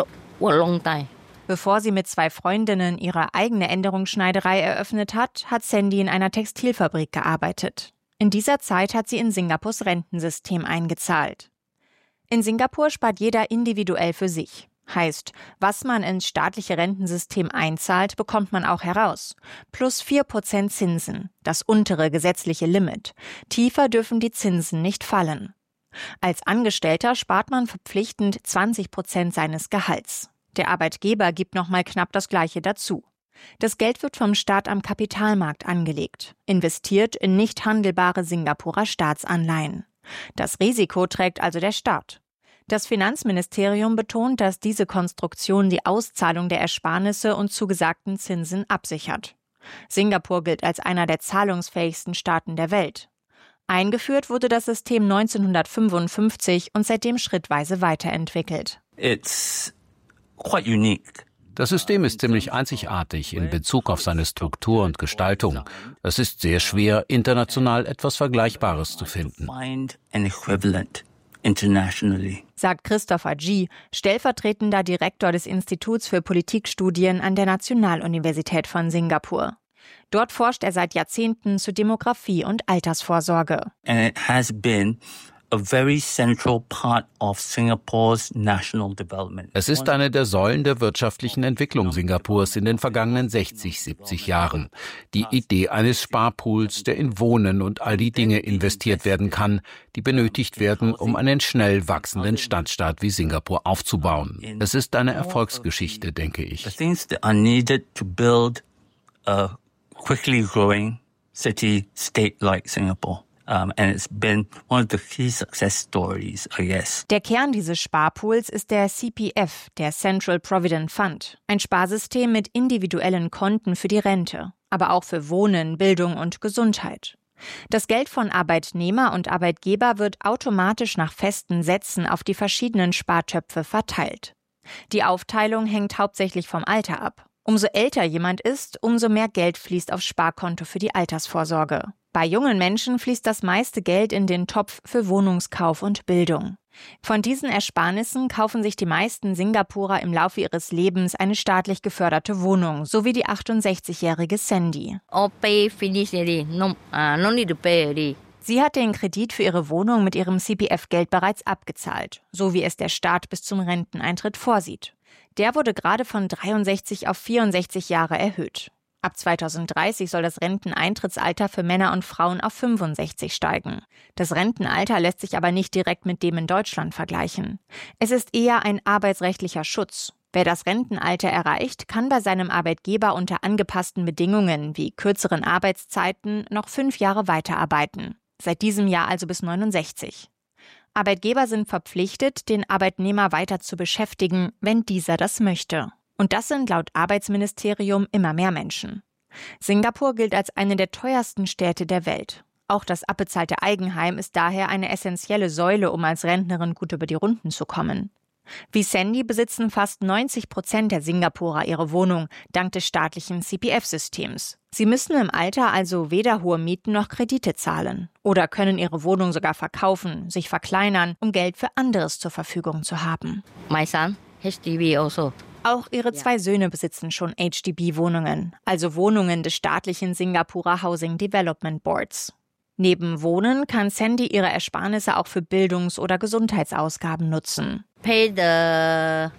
Bevor sie mit 2 Freundinnen ihre eigene Änderungsschneiderei eröffnet hat, hat Sandy in einer Textilfabrik gearbeitet. In dieser Zeit hat sie in Singapurs Rentensystem eingezahlt. In Singapur spart jeder individuell für sich. Heißt, was man ins staatliche Rentensystem einzahlt, bekommt man auch heraus. Plus 4% Zinsen, das untere gesetzliche Limit. Tiefer dürfen die Zinsen nicht fallen. Als Angestellter spart man verpflichtend 20% seines Gehalts. Der Arbeitgeber gibt nochmal knapp das Gleiche dazu. Das Geld wird vom Staat am Kapitalmarkt angelegt, investiert in nicht handelbare Singapurer Staatsanleihen. Das Risiko trägt also der Staat. Das Finanzministerium betont, dass diese Konstruktion die Auszahlung der Ersparnisse und zugesagten Zinsen absichert. Singapur gilt als einer der zahlungsfähigsten Staaten der Welt. Eingeführt wurde das System 1955 und seitdem schrittweise weiterentwickelt. Das System ist ziemlich einzigartig in Bezug auf seine Struktur und Gestaltung. Es ist sehr schwer, international etwas Vergleichbares zu finden. Sagt Christopher Gee, stellvertretender Direktor des Instituts für Politikstudien an der Nationaluniversität von Singapur. Dort forscht er seit Jahrzehnten zu Demografie und Altersvorsorge. Es ist eine der Säulen der wirtschaftlichen Entwicklung Singapurs in den vergangenen 60, 70 Jahren. Die Idee eines Sparpools, der in Wohnen und all die Dinge investiert werden kann, die benötigt werden, um einen schnell wachsenden Stadtstaat wie Singapur aufzubauen. Es ist eine Erfolgsgeschichte, denke ich. A quickly growing city-state like Singapore. And it's been one of the key success stories, I guess. Der Kern dieses Sparpools ist der CPF, der Central Provident Fund. Ein Sparsystem mit individuellen Konten für die Rente, aber auch für Wohnen, Bildung und Gesundheit. Das Geld von Arbeitnehmer und Arbeitgeber wird automatisch nach festen Sätzen auf die verschiedenen Spartöpfe verteilt. Die Aufteilung hängt hauptsächlich vom Alter ab. Umso älter jemand ist, umso mehr Geld fließt aufs Sparkonto für die Altersvorsorge. Bei jungen Menschen fließt das meiste Geld in den Topf für Wohnungskauf und Bildung. Von diesen Ersparnissen kaufen sich die meisten Singapurer im Laufe ihres Lebens eine staatlich geförderte Wohnung, so wie die 68-jährige Sandy. Sie hat den Kredit für ihre Wohnung mit ihrem CPF-Geld bereits abgezahlt, so wie es der Staat bis zum Renteneintritt vorsieht. Der wurde gerade von 63 auf 64 Jahre erhöht. Ab 2030 soll das Renteneintrittsalter für Männer und Frauen auf 65 steigen. Das Rentenalter lässt sich aber nicht direkt mit dem in Deutschland vergleichen. Es ist eher ein arbeitsrechtlicher Schutz. Wer das Rentenalter erreicht, kann bei seinem Arbeitgeber unter angepassten Bedingungen wie kürzeren Arbeitszeiten noch 5 Jahre weiterarbeiten. Seit diesem Jahr also bis 69. Arbeitgeber sind verpflichtet, den Arbeitnehmer weiter zu beschäftigen, wenn dieser das möchte. Und das sind laut Arbeitsministerium immer mehr Menschen. Singapur gilt als eine der teuersten Städte der Welt. Auch das abbezahlte Eigenheim ist daher eine essentielle Säule, um als Rentnerin gut über die Runden zu kommen. Wie Sandy besitzen fast 90% der Singapurer ihre Wohnung, dank des staatlichen CPF-Systems. Sie müssen im Alter also weder hohe Mieten noch Kredite zahlen oder können ihre Wohnung sogar verkaufen, sich verkleinern, um Geld für anderes zur Verfügung zu haben. My son, HDB also. Auch ihre 2 Söhne besitzen schon HDB-Wohnungen, also Wohnungen des staatlichen Singapurer Housing Development Boards. Neben Wohnen kann Sandy ihre Ersparnisse auch für Bildungs- oder Gesundheitsausgaben nutzen. Für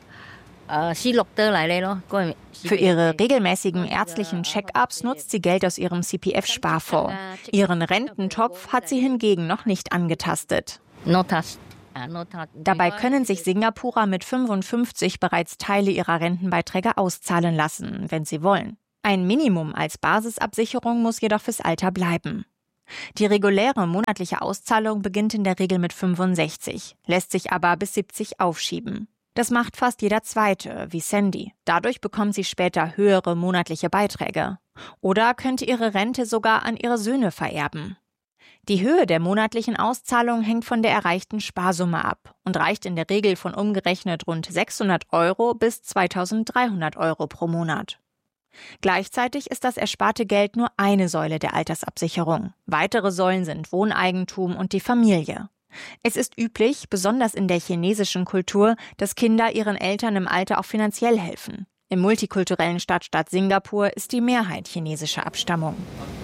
ihre regelmäßigen ärztlichen Check-ups nutzt sie Geld aus ihrem CPF-Sparfonds. Ihren Rententopf hat sie hingegen noch nicht angetastet. Dabei können sich Singapurer mit 55 bereits Teile ihrer Rentenbeiträge auszahlen lassen, wenn sie wollen. Ein Minimum als Basisabsicherung muss jedoch fürs Alter bleiben. Die reguläre monatliche Auszahlung beginnt in der Regel mit 65, lässt sich aber bis 70 aufschieben. Das macht fast jeder Zweite, wie Sandy. Dadurch bekommt sie später höhere monatliche Beiträge. Oder könnte ihre Rente sogar an ihre Söhne vererben. Die Höhe der monatlichen Auszahlung hängt von der erreichten Sparsumme ab und reicht in der Regel von umgerechnet rund 600 € bis 2.300 € pro Monat. Gleichzeitig ist das ersparte Geld nur eine Säule der Altersabsicherung. Weitere Säulen sind Wohneigentum und die Familie. Es ist üblich, besonders in der chinesischen Kultur, dass Kinder ihren Eltern im Alter auch finanziell helfen. Im multikulturellen Stadtstaat Singapur ist die Mehrheit chinesischer Abstammung.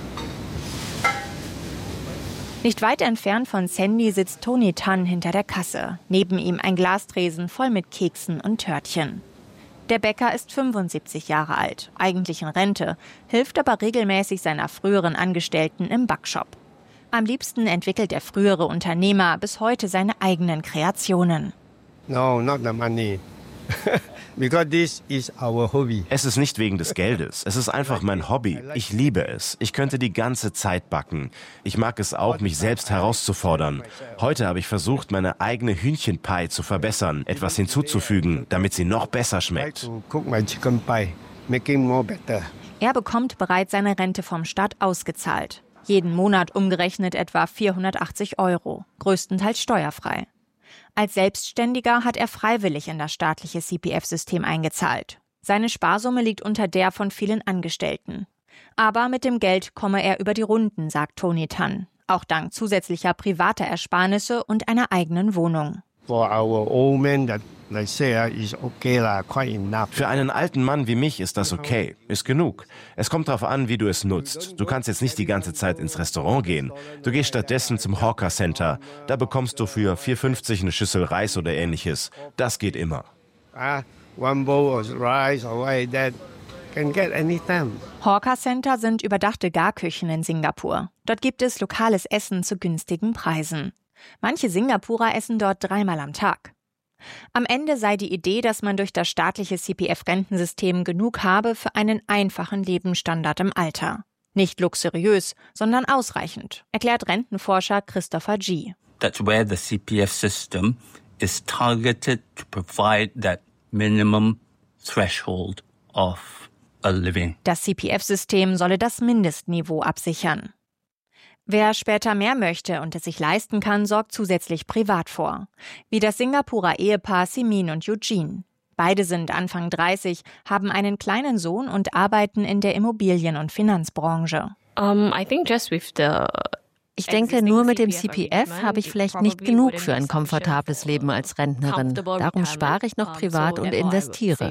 Nicht weit entfernt von Sandy sitzt Tony Tan hinter der Kasse. Neben ihm ein Glastresen voll mit Keksen und Törtchen. Der Bäcker ist 75 Jahre alt, eigentlich in Rente, hilft aber regelmäßig seiner früheren Angestellten im Backshop. Am liebsten entwickelt der frühere Unternehmer bis heute seine eigenen Kreationen. No, not the money. Because this is our hobby. Es ist nicht wegen des Geldes. Es ist einfach mein Hobby. Ich liebe es. Ich könnte die ganze Zeit backen. Ich mag es auch, mich selbst herauszufordern. Heute habe ich versucht, meine eigene Hühnchenpie zu verbessern, etwas hinzuzufügen, damit sie noch besser schmeckt. Er bekommt bereits seine Rente vom Staat ausgezahlt. Jeden Monat umgerechnet etwa 480 €, größtenteils steuerfrei. Als Selbstständiger hat er freiwillig in das staatliche CPF-System eingezahlt. Seine Sparsumme liegt unter der von vielen Angestellten. Aber mit dem Geld komme er über die Runden, sagt Tony Tan. Auch dank zusätzlicher privater Ersparnisse und einer eigenen Wohnung. Für einen alten Mann wie mich ist das okay, ist genug. Es kommt darauf an, wie du es nutzt. Du kannst jetzt nicht die ganze Zeit ins Restaurant gehen. Du gehst stattdessen zum Hawker Center. Da bekommst du für 4,50 eine Schüssel Reis oder ähnliches. Das geht immer. Hawker Center sind überdachte Garküchen in Singapur. Dort gibt es lokales Essen zu günstigen Preisen. Manche Singapurer essen dort 3-mal am Tag. Am Ende sei die Idee, dass man durch das staatliche CPF-Rentensystem genug habe für einen einfachen Lebensstandard im Alter. Nicht luxuriös, sondern ausreichend, erklärt Rentenforscher Christopher G. That's where the CPF system is targeted to provide that minimum threshold of a living. Das CPF-System solle das Mindestniveau absichern. Wer später mehr möchte und es sich leisten kann, sorgt zusätzlich privat vor. Wie das Singapurer Ehepaar Simin und Eugene. Beide sind Anfang 30, haben einen kleinen Sohn und arbeiten in der Immobilien- und Finanzbranche. Ich denke, nur mit dem CPF habe ich vielleicht nicht genug für ein komfortables Leben als Rentnerin. Darum spare ich noch privat und investiere.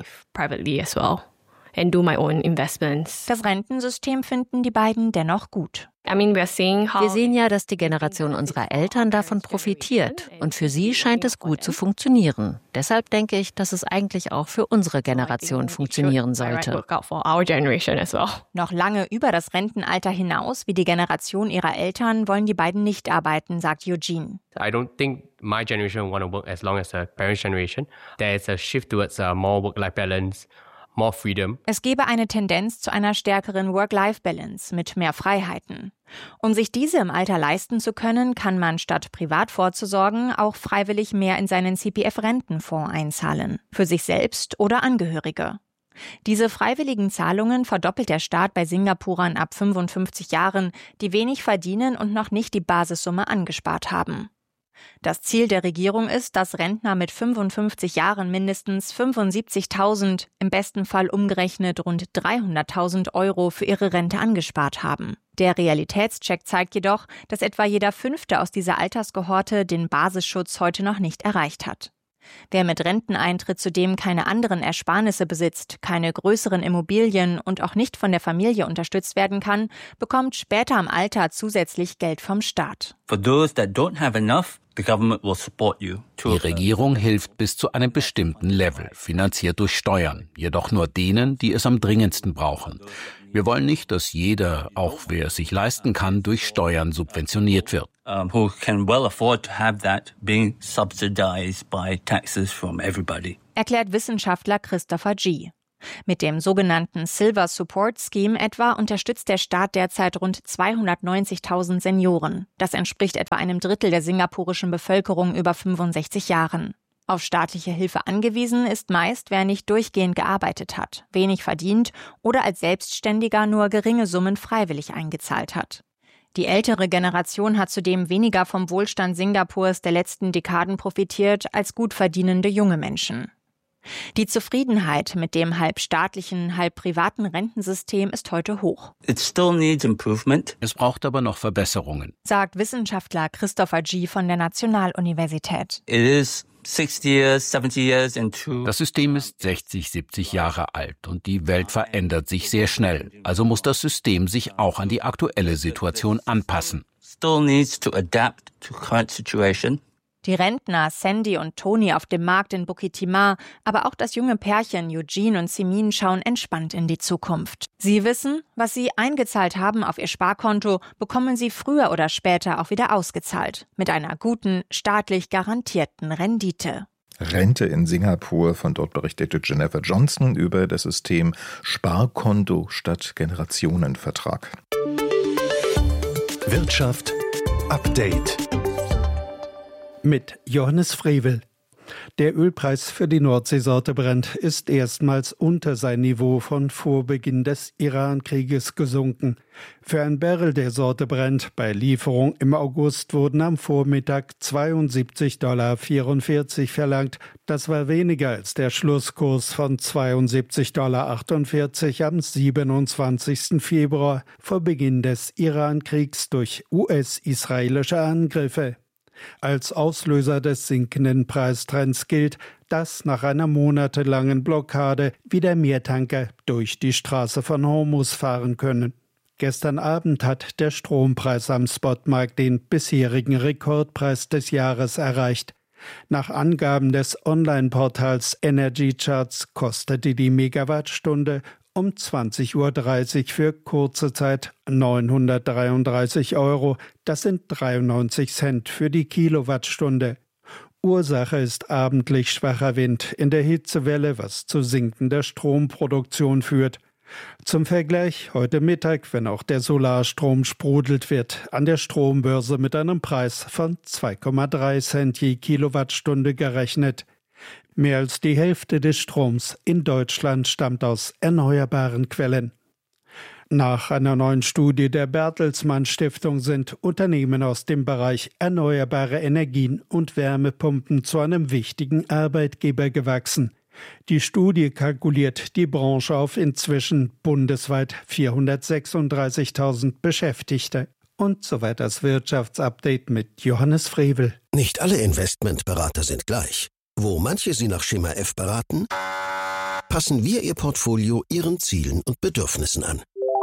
Das Rentensystem finden die beiden dennoch gut. Wir sehen ja, dass die Generation unserer Eltern davon profitiert. Und für sie scheint es gut zu funktionieren. Deshalb denke ich, dass es eigentlich auch für unsere Generation funktionieren sollte. Noch lange über das Rentenalter hinaus, wie die Generation ihrer Eltern, wollen die beiden nicht arbeiten, sagt Eugene. I don't think my generation want to work as long as the parents' generation. There is a shift towards more work-life balance. More freedom. Es gebe eine Tendenz zu einer stärkeren Work-Life-Balance mit mehr Freiheiten. Um sich diese im Alter leisten zu können, kann man statt privat vorzusorgen auch freiwillig mehr in seinen CPF-Rentenfonds einzahlen, für sich selbst oder Angehörige. Diese freiwilligen Zahlungen verdoppelt der Staat bei Singapurern ab 55 Jahren, die wenig verdienen und noch nicht die Basissumme angespart haben. Das Ziel der Regierung ist, dass Rentner mit 55 Jahren mindestens 75.000, im besten Fall umgerechnet rund 300.000 € für ihre Rente angespart haben. Der Realitätscheck zeigt jedoch, dass etwa jeder Fünfte aus dieser Alterskohorte den Basisschutz heute noch nicht erreicht hat. Wer mit Renteneintritt zudem keine anderen Ersparnisse besitzt, keine größeren Immobilien und auch nicht von der Familie unterstützt werden kann, bekommt später im Alter zusätzlich Geld vom Staat. For those that don't have enough, Die Regierung hilft bis zu einem bestimmten Level, finanziert durch Steuern, jedoch nur denen, die es am dringendsten brauchen. Wir wollen nicht, dass jeder, auch wer es sich leisten kann, durch Steuern subventioniert wird. Who can well afford to have that being subsidized by taxes from everybody. Erklärt Wissenschaftler Christopher G. Mit dem sogenannten Silver Support Scheme etwa unterstützt der Staat derzeit rund 290.000 Senioren. Das entspricht etwa einem Drittel der singapurischen Bevölkerung über 65 Jahren. Auf staatliche Hilfe angewiesen ist meist, wer nicht durchgehend gearbeitet hat, wenig verdient oder als Selbstständiger nur geringe Summen freiwillig eingezahlt hat. Die ältere Generation hat zudem weniger vom Wohlstand Singapurs der letzten Dekaden profitiert als gut verdienende junge Menschen. Die Zufriedenheit mit dem halb staatlichen, halb privaten Rentensystem ist heute hoch. It still needs improvement. Es braucht aber noch Verbesserungen, sagt Wissenschaftler Christopher G. von der Nationaluniversität. It is 60 years, 70 years into. Das System ist 60, 70 Jahre alt und die Welt verändert sich sehr schnell. Also muss das System sich auch an die aktuelle Situation anpassen. Still needs to adapt to current situation. Die Rentner Sandy und Tony auf dem Markt in Bukit Timah, aber auch das junge Pärchen Eugene und Simin schauen entspannt in die Zukunft. Sie wissen, was sie eingezahlt haben auf ihr Sparkonto, bekommen sie früher oder später auch wieder ausgezahlt. Mit einer guten, staatlich garantierten Rendite. Rente in Singapur. Von dort berichtete Jennifer Johnson über das System Sparkonto statt Generationenvertrag. Wirtschaft Update. Mit Johannes Frevel. Der Ölpreis für die Nordseesorte Brent ist erstmals unter sein Niveau von vor Beginn des Iran-Krieges gesunken. Für ein Barrel der Sorte Brent bei Lieferung im August wurden am Vormittag $72,44 verlangt. Das war weniger als der Schlusskurs von $72,48 am 27. Februar vor Beginn des Iran-Kriegs durch US-israelische Angriffe. Als Auslöser des sinkenden Preistrends gilt, dass nach einer monatelangen Blockade wieder mehr Tanker durch die Straße von Hormuz fahren können. Gestern Abend hat der Strompreis am Spotmarkt den bisherigen Rekordpreis des Jahres erreicht. Nach Angaben des Online-Portals Energy Charts kostete die Megawattstunde um 20:30 Uhr für kurze Zeit 933 €. Das sind 93 Cent für die Kilowattstunde. Ursache ist abendlich schwacher Wind in der Hitzewelle, was zu sinkender Stromproduktion führt. Zum Vergleich, heute Mittag, wenn auch der Solarstrom sprudelt, wird an der Strombörse mit einem Preis von 2,3 Cent je Kilowattstunde gerechnet. Mehr als die Hälfte des Stroms in Deutschland stammt aus erneuerbaren Quellen. Nach einer neuen Studie der Bertelsmann Stiftung sind Unternehmen aus dem Bereich erneuerbare Energien und Wärmepumpen zu einem wichtigen Arbeitgeber gewachsen. Die Studie kalkuliert die Branche auf inzwischen bundesweit 436.000 Beschäftigte. Und soweit das Wirtschaftsupdate mit Johannes Frevel. Nicht alle Investmentberater sind gleich. Wo manche Sie nach Schema F beraten, passen wir Ihr Portfolio Ihren Zielen und Bedürfnissen an.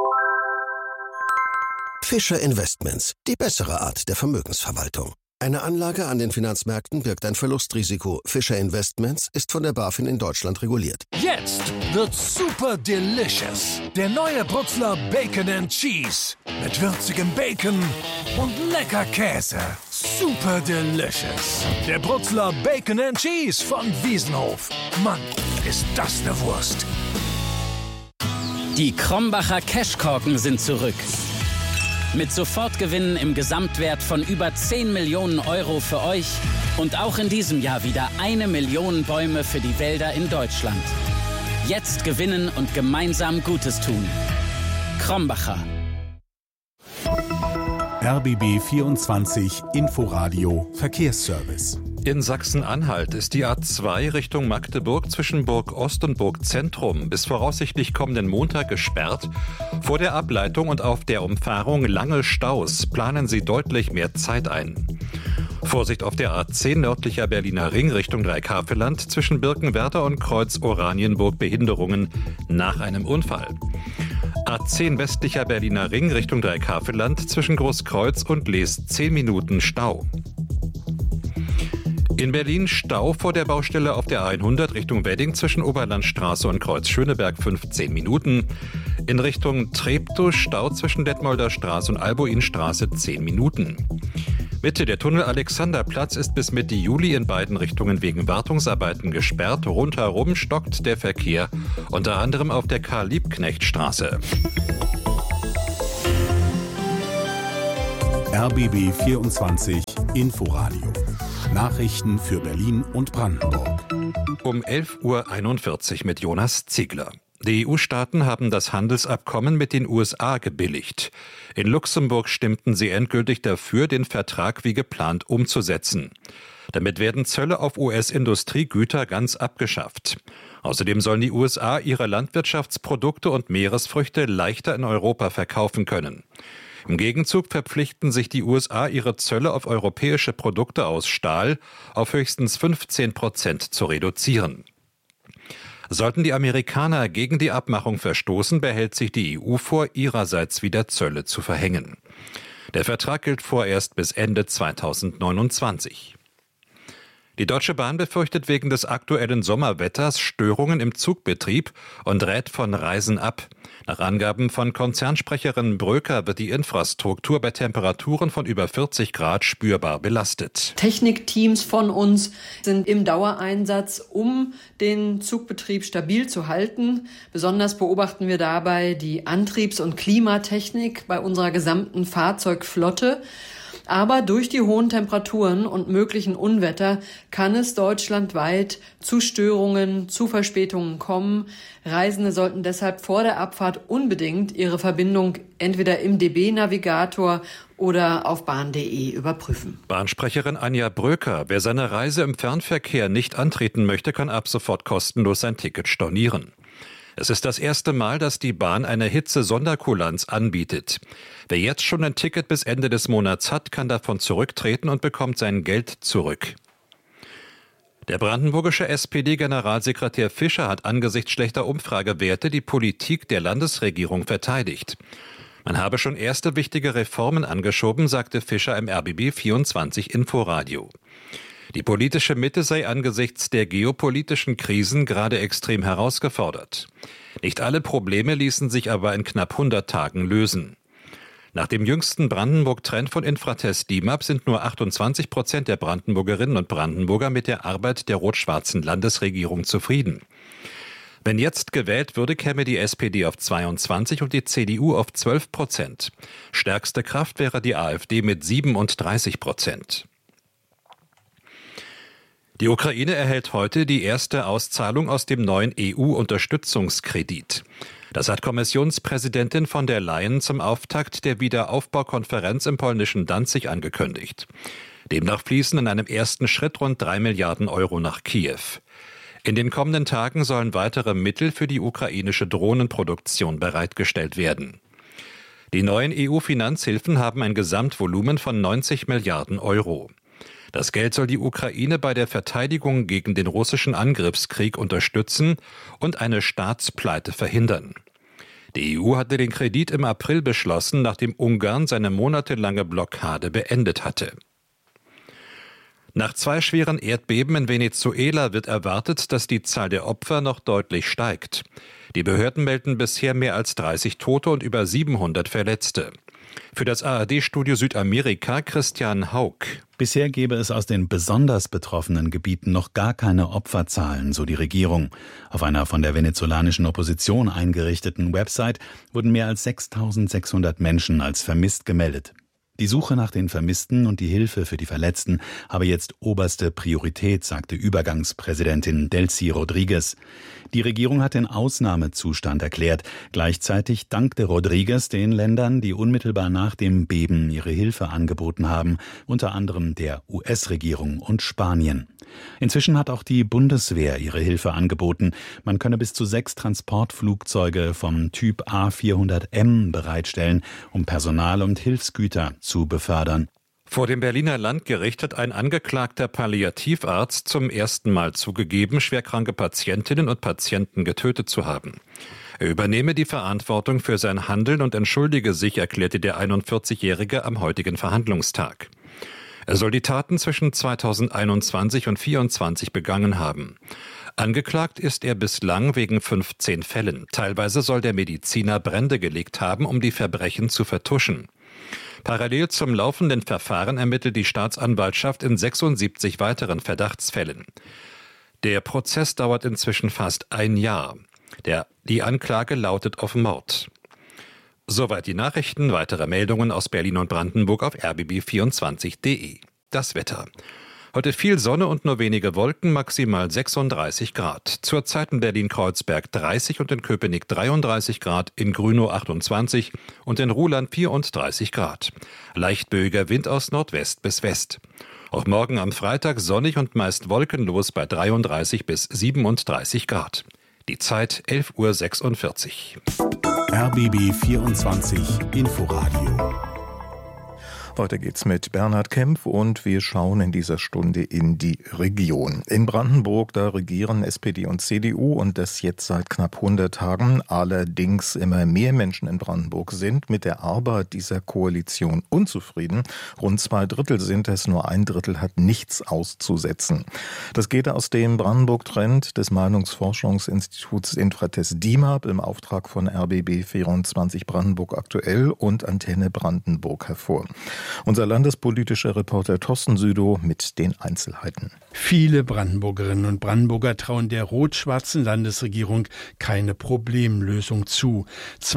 Fischer Investments, die bessere Art der Vermögensverwaltung. Eine Anlage an den Finanzmärkten birgt ein Verlustrisiko. Fischer Investments ist von der BaFin in Deutschland reguliert. Jetzt wird super delicious. Der neue Brutzler Bacon and Cheese. Mit würzigem Bacon und lecker Käse. Super delicious. Der Brutzler Bacon and Cheese von Wiesenhof. Mann, ist das eine Wurst. Die Krombacher Cashkorken sind zurück. Mit Sofortgewinnen im Gesamtwert von über 10 Millionen € für euch und auch in diesem Jahr wieder 1 Million Bäume für die Wälder in Deutschland. Jetzt gewinnen und gemeinsam Gutes tun. Krombacher. RBB 24 Inforadio Verkehrsservice. In Sachsen-Anhalt ist die A2 Richtung Magdeburg zwischen Burg Ost und Burg Zentrum bis voraussichtlich kommenden Montag gesperrt. Vor der Ableitung und auf der Umfahrung lange Staus. Planen Sie deutlich mehr Zeit ein. Vorsicht auf der A10 nördlicher Berliner Ring Richtung Dreikäferland zwischen Birkenwerder und Kreuz Oranienburg Behinderungen nach einem Unfall. A10 westlicher Berliner Ring Richtung Dreikäferland zwischen Großkreuz und Lees 10 Minuten Stau. In Berlin Stau vor der Baustelle auf der A100 Richtung Wedding zwischen Oberlandstraße und Kreuz Schöneberg 15 Minuten. In Richtung Treptow Stau zwischen Detmolder Straße und Albuinstraße 10 Minuten. Mitte der Tunnel Alexanderplatz ist bis Mitte Juli in beiden Richtungen wegen Wartungsarbeiten gesperrt. Rundherum stockt der Verkehr, unter anderem auf der Karl-Liebknecht-Straße. RBB 24 Inforadio. Nachrichten für Berlin und Brandenburg. Um 11.41 Uhr mit Jonas Ziegler. Die EU-Staaten haben das Handelsabkommen mit den USA gebilligt. In Luxemburg stimmten sie endgültig dafür, den Vertrag wie geplant umzusetzen. Damit werden Zölle auf US-Industriegüter ganz abgeschafft. Außerdem sollen die USA ihre Landwirtschaftsprodukte und Meeresfrüchte leichter in Europa verkaufen können. Im Gegenzug verpflichten sich die USA, ihre Zölle auf europäische Produkte aus Stahl auf höchstens 15% zu reduzieren. Sollten die Amerikaner gegen die Abmachung verstoßen, behält sich die EU vor, ihrerseits wieder Zölle zu verhängen. Der Vertrag gilt vorerst bis Ende 2029. Die Deutsche Bahn befürchtet wegen des aktuellen Sommerwetters Störungen im Zugbetrieb und rät von Reisen ab. Nach Angaben von Konzernsprecherin Bröker wird die Infrastruktur bei Temperaturen von über 40 Grad spürbar belastet. Technikteams von uns sind im Dauereinsatz, um den Zugbetrieb stabil zu halten. Besonders beobachten wir dabei die Antriebs- und Klimatechnik bei unserer gesamten Fahrzeugflotte. Aber durch die hohen Temperaturen und möglichen Unwetter kann es deutschlandweit zu Störungen, zu Verspätungen kommen. Reisende sollten deshalb vor der Abfahrt unbedingt ihre Verbindung entweder im DB-Navigator oder auf bahn.de überprüfen. Bahnsprecherin Anja Bröker: Wer seine Reise im Fernverkehr nicht antreten möchte, kann ab sofort kostenlos sein Ticket stornieren. Es ist das erste Mal, dass die Bahn eine Hitze-Sonderkulanz anbietet. Wer jetzt schon ein Ticket bis Ende des Monats hat, kann davon zurücktreten und bekommt sein Geld zurück. Der brandenburgische SPD-Generalsekretär Fischer hat angesichts schlechter Umfragewerte die Politik der Landesregierung verteidigt. Man habe schon erste wichtige Reformen angeschoben, sagte Fischer im RBB 24 Inforadio. Die politische Mitte sei angesichts der geopolitischen Krisen gerade extrem herausgefordert. Nicht alle Probleme ließen sich aber in knapp 100 Tagen lösen. Nach dem jüngsten Brandenburg-Trend von Infratest DIMAP sind nur 28% der Brandenburgerinnen und Brandenburger mit der Arbeit der rot-schwarzen Landesregierung zufrieden. Wenn jetzt gewählt würde, käme die SPD auf 22 und die CDU auf 12%. Stärkste Kraft wäre die AfD mit 37%. Die Ukraine erhält heute die erste Auszahlung aus dem neuen EU-Unterstützungskredit. Das hat Kommissionspräsidentin von der Leyen zum Auftakt der Wiederaufbaukonferenz im polnischen Danzig angekündigt. Demnach fließen in einem ersten Schritt rund 3 Milliarden Euro nach Kiew. In den kommenden Tagen sollen weitere Mittel für die ukrainische Drohnenproduktion bereitgestellt werden. Die neuen EU-Finanzhilfen haben ein Gesamtvolumen von 90 Milliarden Euro. Das Geld soll die Ukraine bei der Verteidigung gegen den russischen Angriffskrieg unterstützen und eine Staatspleite verhindern. Die EU hatte den Kredit im April beschlossen, nachdem Ungarn seine monatelange Blockade beendet hatte. Nach 2 schweren Erdbeben in Venezuela wird erwartet, dass die Zahl der Opfer noch deutlich steigt. Die Behörden melden bisher mehr als 30 Tote und über 700 Verletzte. Für das ARD-Studio Südamerika Christian Haug. Bisher gäbe es aus den besonders betroffenen Gebieten noch gar keine Opferzahlen, so die Regierung. Auf einer von der venezolanischen Opposition eingerichteten Website wurden mehr als 6.600 Menschen als vermisst gemeldet. Die Suche nach den Vermissten und die Hilfe für die Verletzten habe jetzt oberste Priorität, sagte Übergangspräsidentin Delcy Rodriguez. Die Regierung hat den Ausnahmezustand erklärt. Gleichzeitig dankte Rodriguez den Ländern, die unmittelbar nach dem Beben ihre Hilfe angeboten haben, unter anderem der US-Regierung und Spanien. Inzwischen hat auch die Bundeswehr ihre Hilfe angeboten. Man könne bis zu 6 Transportflugzeuge vom Typ A400M bereitstellen, um Personal und Hilfsgüter zu befördern. Vor dem Berliner Landgericht hat ein angeklagter Palliativarzt zum ersten Mal zugegeben, schwerkranke Patientinnen und Patienten getötet zu haben. Er übernehme die Verantwortung für sein Handeln und entschuldige sich, erklärte der 41-Jährige am heutigen Verhandlungstag. Er soll die Taten zwischen 2021 und 2024 begangen haben. Angeklagt ist er bislang wegen 15 Fällen. Teilweise soll der Mediziner Brände gelegt haben, um die Verbrechen zu vertuschen. Parallel zum laufenden Verfahren ermittelt die Staatsanwaltschaft in 76 weiteren Verdachtsfällen. Der Prozess dauert inzwischen fast ein Jahr. Die Anklage lautet auf Mord. Soweit die Nachrichten. Weitere Meldungen aus Berlin und Brandenburg auf rbb24.de. Das Wetter. Heute viel Sonne und nur wenige Wolken, maximal 36 Grad. Zurzeit in Berlin-Kreuzberg 30 und in Köpenick 33 Grad, in Grünow 28 und in Ruhland 34 Grad. Leicht böiger Wind aus Nordwest bis West. Auch morgen am Freitag sonnig und meist wolkenlos bei 33 bis 37 Grad. Die Zeit 11:46 Uhr. RBB 24 Inforadio. Weiter geht's mit Bernhard Kempf und wir schauen in dieser Stunde in die Region. In Brandenburg, da regieren SPD und CDU und das jetzt seit knapp 100 Tagen. Allerdings immer mehr Menschen in Brandenburg sind mit der Arbeit dieser Koalition unzufrieden. Rund 2/3 sind es, nur 1/3 hat nichts auszusetzen. Das geht aus dem Brandenburg-Trend des Meinungsforschungsinstituts Infratest DIMAP im Auftrag von RBB 24 Brandenburg aktuell und Antenne Brandenburg hervor. Unser landespolitischer Reporter Thorsten Südow mit den Einzelheiten. Viele Brandenburgerinnen und Brandenburger trauen der rot-schwarzen Landesregierung keine Problemlösung zu.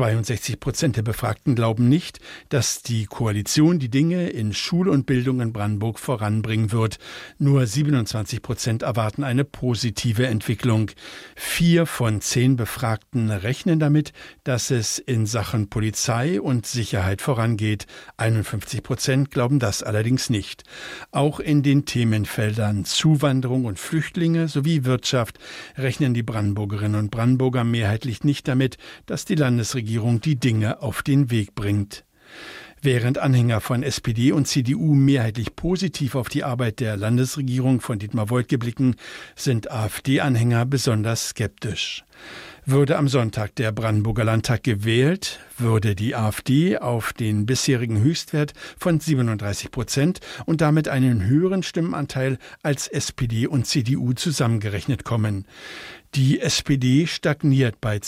62% der Befragten glauben nicht, dass die Koalition die Dinge in Schule und Bildung in Brandenburg voranbringen wird. Nur 27% erwarten eine positive Entwicklung. 4 von 10 Befragten rechnen damit, dass es in Sachen Polizei und Sicherheit vorangeht. 51% glauben das allerdings nicht. Auch in den Themenfeldern Zuwanderung und Flüchtlinge sowie Wirtschaft rechnen die Brandenburgerinnen und Brandenburger mehrheitlich nicht damit, dass die Landesregierung die Dinge auf den Weg bringt. Während Anhänger von SPD und CDU mehrheitlich positiv auf die Arbeit der Landesregierung von Dietmar Woidke blicken, sind AfD-Anhänger besonders skeptisch. Würde am Sonntag der Brandenburger Landtag gewählt, würde die AfD auf den bisherigen Höchstwert von 37% und damit einen höheren Stimmenanteil als SPD und CDU zusammengerechnet kommen. Die SPD stagniert bei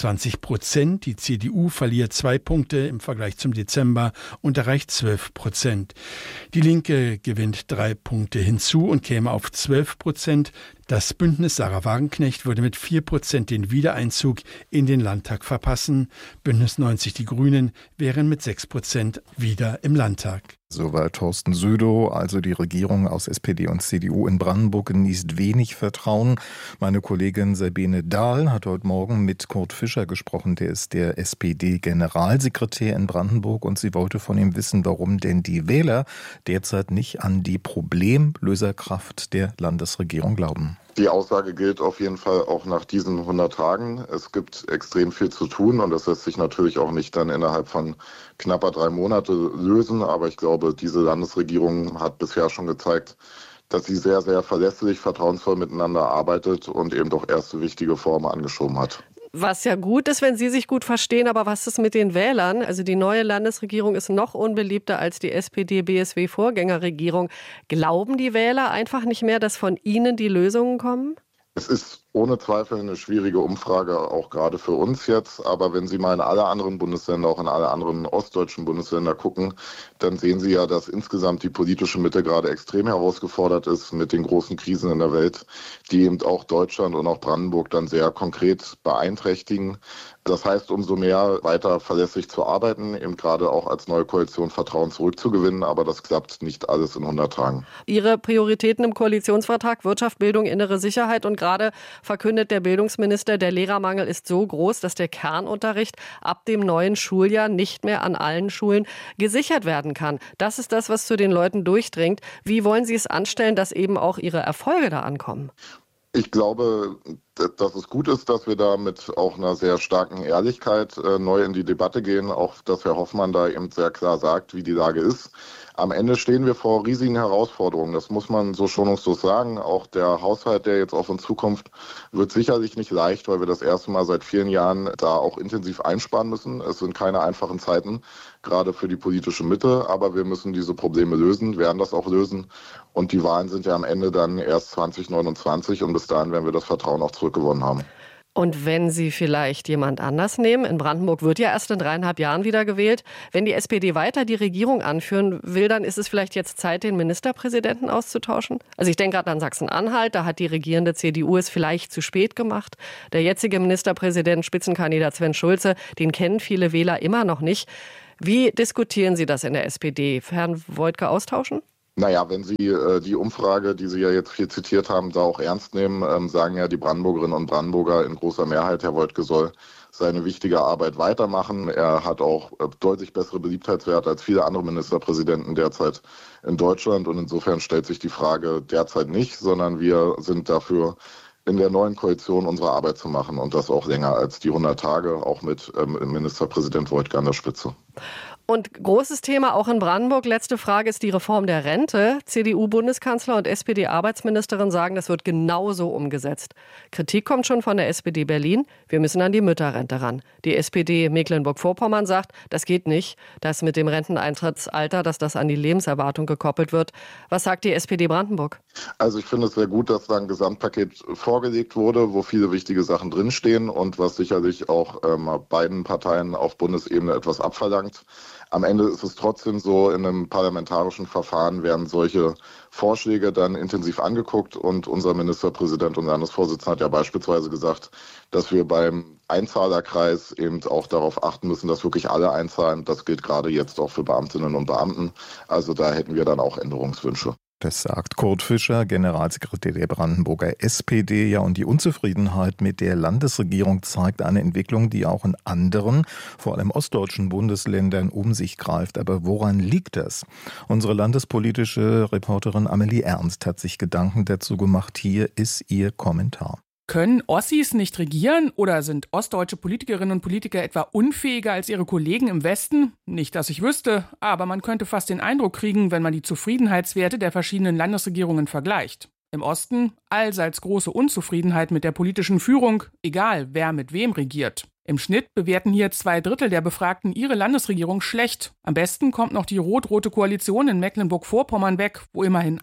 22%, die CDU verliert 2 Punkte im Vergleich zum Dezember und erreicht 12%. Die Linke gewinnt 3 Punkte hinzu und käme auf 12%. Das Bündnis Sarah Wagenknecht würde mit 4% den Wiedereinzug in den Landtag verpassen. Bündnis 90 Die Grünen wären mit 6% wieder im Landtag. Soweit Thorsten Südow. Also die Regierung aus SPD und CDU in Brandenburg genießt wenig Vertrauen. Meine Kollegin Sabine Dahl hat heute Morgen mit Kurt Fischer gesprochen. Der ist der SPD-Generalsekretär in Brandenburg und sie wollte von ihm wissen, warum denn die Wähler derzeit nicht an die Problemlöserkraft der Landesregierung glauben. Die Aussage gilt auf jeden Fall auch nach diesen 100 Tagen. Es gibt extrem viel zu tun und das lässt sich natürlich auch nicht dann innerhalb von knapper 3 Monate lösen. Aber ich glaube, diese Landesregierung hat bisher schon gezeigt, dass sie sehr, sehr verlässlich, vertrauensvoll miteinander arbeitet und eben doch erste wichtige Reformen angeschoben hat. Was ja gut ist, wenn Sie sich gut verstehen, aber was ist mit den Wählern? Also die neue Landesregierung ist noch unbeliebter als die SPD-BSW-Vorgängerregierung. Glauben die Wähler einfach nicht mehr, dass von ihnen die Lösungen kommen? Es ist ohne Zweifel eine schwierige Umfrage, auch gerade für uns jetzt. Aber wenn Sie mal in alle anderen Bundesländer, auch in alle anderen ostdeutschen Bundesländer gucken, dann sehen Sie ja, dass insgesamt die politische Mitte gerade extrem herausgefordert ist mit den großen Krisen in der Welt, die eben auch Deutschland und auch Brandenburg dann sehr konkret beeinträchtigen. Das heißt, umso mehr weiter verlässlich zu arbeiten, eben gerade auch als neue Koalition Vertrauen zurückzugewinnen. Aber das klappt nicht alles in 100 Tagen. Ihre Prioritäten im Koalitionsvertrag, Wirtschaft, Bildung, innere Sicherheit und gerade verkündet der Bildungsminister, der Lehrermangel ist so groß, dass der Kernunterricht ab dem neuen Schuljahr nicht mehr an allen Schulen gesichert werden kann. Das ist das, was zu den Leuten durchdringt. Wie wollen Sie es anstellen, dass eben auch Ihre Erfolge da ankommen? Ich glaube, dass es gut ist, dass wir da mit auch einer sehr starken Ehrlichkeit neu in die Debatte gehen, auch dass Herr Hoffmann da eben sehr klar sagt, wie die Lage ist. Am Ende stehen wir vor riesigen Herausforderungen. Das muss man so schonungslos sagen. Auch der Haushalt, der jetzt auf uns zukommt, wird sicherlich nicht leicht, weil wir das erste Mal seit vielen Jahren da auch intensiv einsparen müssen. Es sind keine einfachen Zeiten, gerade für die politische Mitte. Aber wir müssen diese Probleme lösen, werden das auch lösen. Und die Wahlen sind ja am Ende dann erst 2029 und bis dahin werden wir das Vertrauen auch zurückgewonnen haben. Und wenn Sie vielleicht jemand anders nehmen, in Brandenburg wird ja erst in 3,5 Jahren wieder gewählt, wenn die SPD weiter die Regierung anführen will, dann ist es vielleicht jetzt Zeit, den Ministerpräsidenten auszutauschen? Also ich denke gerade an Sachsen-Anhalt, da hat die regierende CDU es vielleicht zu spät gemacht. Der jetzige Ministerpräsident, Spitzenkandidat Sven Schulze, den kennen viele Wähler immer noch nicht. Wie diskutieren Sie das in der SPD? Herrn Woidke austauschen? Naja, wenn Sie die Umfrage, die Sie ja jetzt hier zitiert haben, da auch ernst nehmen, sagen ja die Brandenburgerinnen und Brandenburger in großer Mehrheit, Herr Woidke soll seine wichtige Arbeit weitermachen. Er hat auch deutlich bessere Beliebtheitswerte als viele andere Ministerpräsidenten derzeit in Deutschland. Und insofern stellt sich die Frage derzeit nicht, sondern wir sind dafür, in der neuen Koalition unsere Arbeit zu machen. Und das auch länger als die 100 Tage, auch mit Ministerpräsident Woidke an der Spitze. Und großes Thema auch in Brandenburg, letzte Frage, ist die Reform der Rente. CDU-Bundeskanzler und SPD-Arbeitsministerin sagen, das wird genauso umgesetzt. Kritik kommt schon von der SPD Berlin. Wir müssen an die Mütterrente ran. Die SPD Mecklenburg-Vorpommern sagt, das geht nicht, dass mit dem Renteneintrittsalter, dass das an die Lebenserwartung gekoppelt wird. Was sagt die SPD Brandenburg? Also ich finde es sehr gut, dass da ein Gesamtpaket vorgelegt wurde, wo viele wichtige Sachen drinstehen und was sicherlich auch beiden Parteien auf Bundesebene etwas abverlangt. Am Ende ist es trotzdem so, in einem parlamentarischen Verfahren werden solche Vorschläge dann intensiv angeguckt und unser Ministerpräsident und Landesvorsitzender hat ja beispielsweise gesagt, dass wir beim Einzahlerkreis eben auch darauf achten müssen, dass wirklich alle einzahlen. Das gilt gerade jetzt auch für Beamtinnen und Beamten. Also da hätten wir dann auch Änderungswünsche. Das sagt Kurt Fischer, Generalsekretär der Brandenburger SPD. Ja, und die Unzufriedenheit mit der Landesregierung zeigt eine Entwicklung, die auch in anderen, vor allem ostdeutschen Bundesländern um sich greift. Aber woran liegt das? Unsere landespolitische Reporterin Amelie Ernst hat sich Gedanken dazu gemacht. Hier ist ihr Kommentar. Können Ossis nicht regieren oder sind ostdeutsche Politikerinnen und Politiker etwa unfähiger als ihre Kollegen im Westen? Nicht, dass ich wüsste, aber man könnte fast den Eindruck kriegen, wenn man die Zufriedenheitswerte der verschiedenen Landesregierungen vergleicht. Im Osten allseits große Unzufriedenheit mit der politischen Führung, egal wer mit wem regiert. Im Schnitt bewerten hier 2/3 der Befragten ihre Landesregierung schlecht. Am besten kommt noch die rot-rote Koalition in Mecklenburg-Vorpommern weg, wo immerhin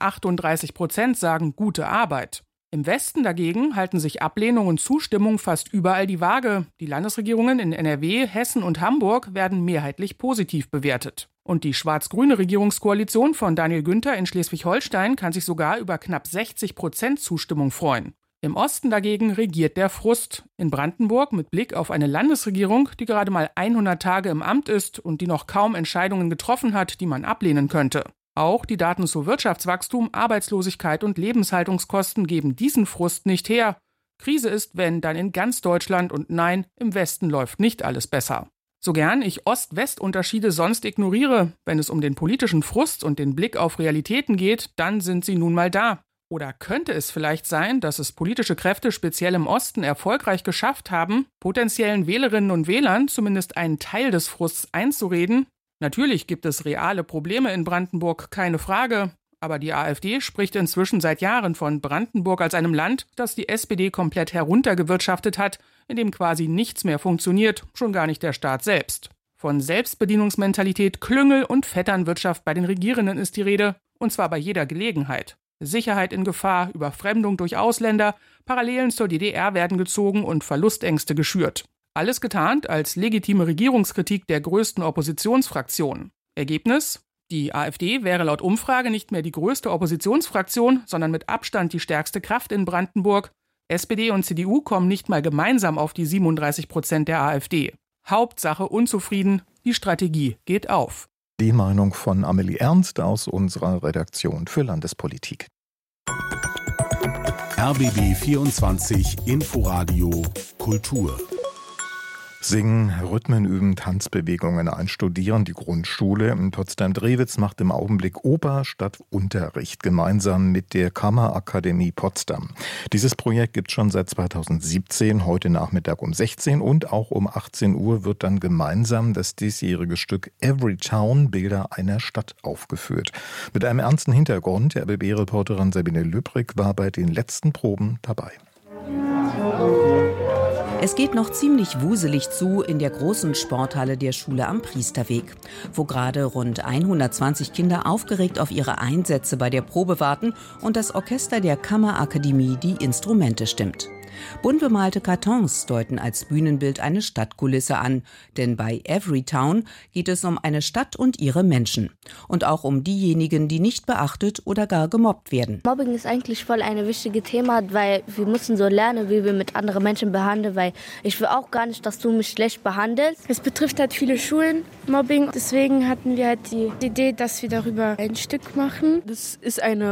38% sagen gute Arbeit. Im Westen dagegen halten sich Ablehnung und Zustimmung fast überall die Waage. Die Landesregierungen in NRW, Hessen und Hamburg werden mehrheitlich positiv bewertet. Und die schwarz-grüne Regierungskoalition von Daniel Günther in Schleswig-Holstein kann sich sogar über knapp 60% Zustimmung freuen. Im Osten dagegen regiert der Frust. In Brandenburg mit Blick auf eine Landesregierung, die gerade mal 100 Tage im Amt ist und die noch kaum Entscheidungen getroffen hat, die man ablehnen könnte. Auch die Daten zu Wirtschaftswachstum, Arbeitslosigkeit und Lebenshaltungskosten geben diesen Frust nicht her. Krise ist, wenn, dann in ganz Deutschland und nein, im Westen läuft nicht alles besser. So gern ich Ost-West-Unterschiede sonst ignoriere, wenn es um den politischen Frust und den Blick auf Realitäten geht, dann sind sie nun mal da. Oder könnte es vielleicht sein, dass es politische Kräfte speziell im Osten erfolgreich geschafft haben, potenziellen Wählerinnen und Wählern zumindest einen Teil des Frusts einzureden? Natürlich gibt es reale Probleme in Brandenburg, keine Frage. Aber die AfD spricht inzwischen seit Jahren von Brandenburg als einem Land, das die SPD komplett heruntergewirtschaftet hat, in dem quasi nichts mehr funktioniert, schon gar nicht der Staat selbst. Von Selbstbedienungsmentalität, Klüngel und Vetternwirtschaft bei den Regierenden ist die Rede, und zwar bei jeder Gelegenheit. Sicherheit in Gefahr, Überfremdung durch Ausländer, Parallelen zur DDR werden gezogen und Verlustängste geschürt. Alles getarnt als legitime Regierungskritik der größten Oppositionsfraktion. Ergebnis? Die AfD wäre laut Umfrage nicht mehr die größte Oppositionsfraktion, sondern mit Abstand die stärkste Kraft in Brandenburg. SPD und CDU kommen nicht mal gemeinsam auf die 37% der AfD. Hauptsache unzufrieden, die Strategie geht auf. Die Meinung von Amelie Ernst aus unserer Redaktion für Landespolitik. RBB 24 Inforadio Kultur. Singen, Rhythmen üben, Tanzbewegungen einstudieren. Die Grundschule in Potsdam-Drewitz macht im Augenblick Oper statt Unterricht, gemeinsam mit der Kammerakademie Potsdam. Dieses Projekt gibt es schon seit 2017, heute Nachmittag um 16 und auch um 18 Uhr wird dann gemeinsam das diesjährige Stück Every Town, Bilder einer Stadt aufgeführt. Mit einem ernsten Hintergrund, RBB-Reporterin Sabine Lübrig war bei den letzten Proben dabei. Es geht noch ziemlich wuselig zu in der großen Sporthalle der Schule am Priesterweg, wo gerade rund 120 Kinder aufgeregt auf ihre Einsätze bei der Probe warten und das Orchester der Kammerakademie die Instrumente stimmt. Bunt bemalte Kartons deuten als Bühnenbild eine Stadtkulisse an, denn bei Every Town geht es um eine Stadt und ihre Menschen. Und auch um diejenigen, die nicht beachtet oder gar gemobbt werden. Mobbing ist eigentlich voll ein wichtiges Thema, weil wir müssen so lernen, wie wir mit anderen Menschen behandeln, weil ich will auch gar nicht, dass du mich schlecht behandelst. Es betrifft halt viele Schulen, Mobbing. Deswegen hatten wir halt die Idee, dass wir darüber ein Stück machen. Das ist eine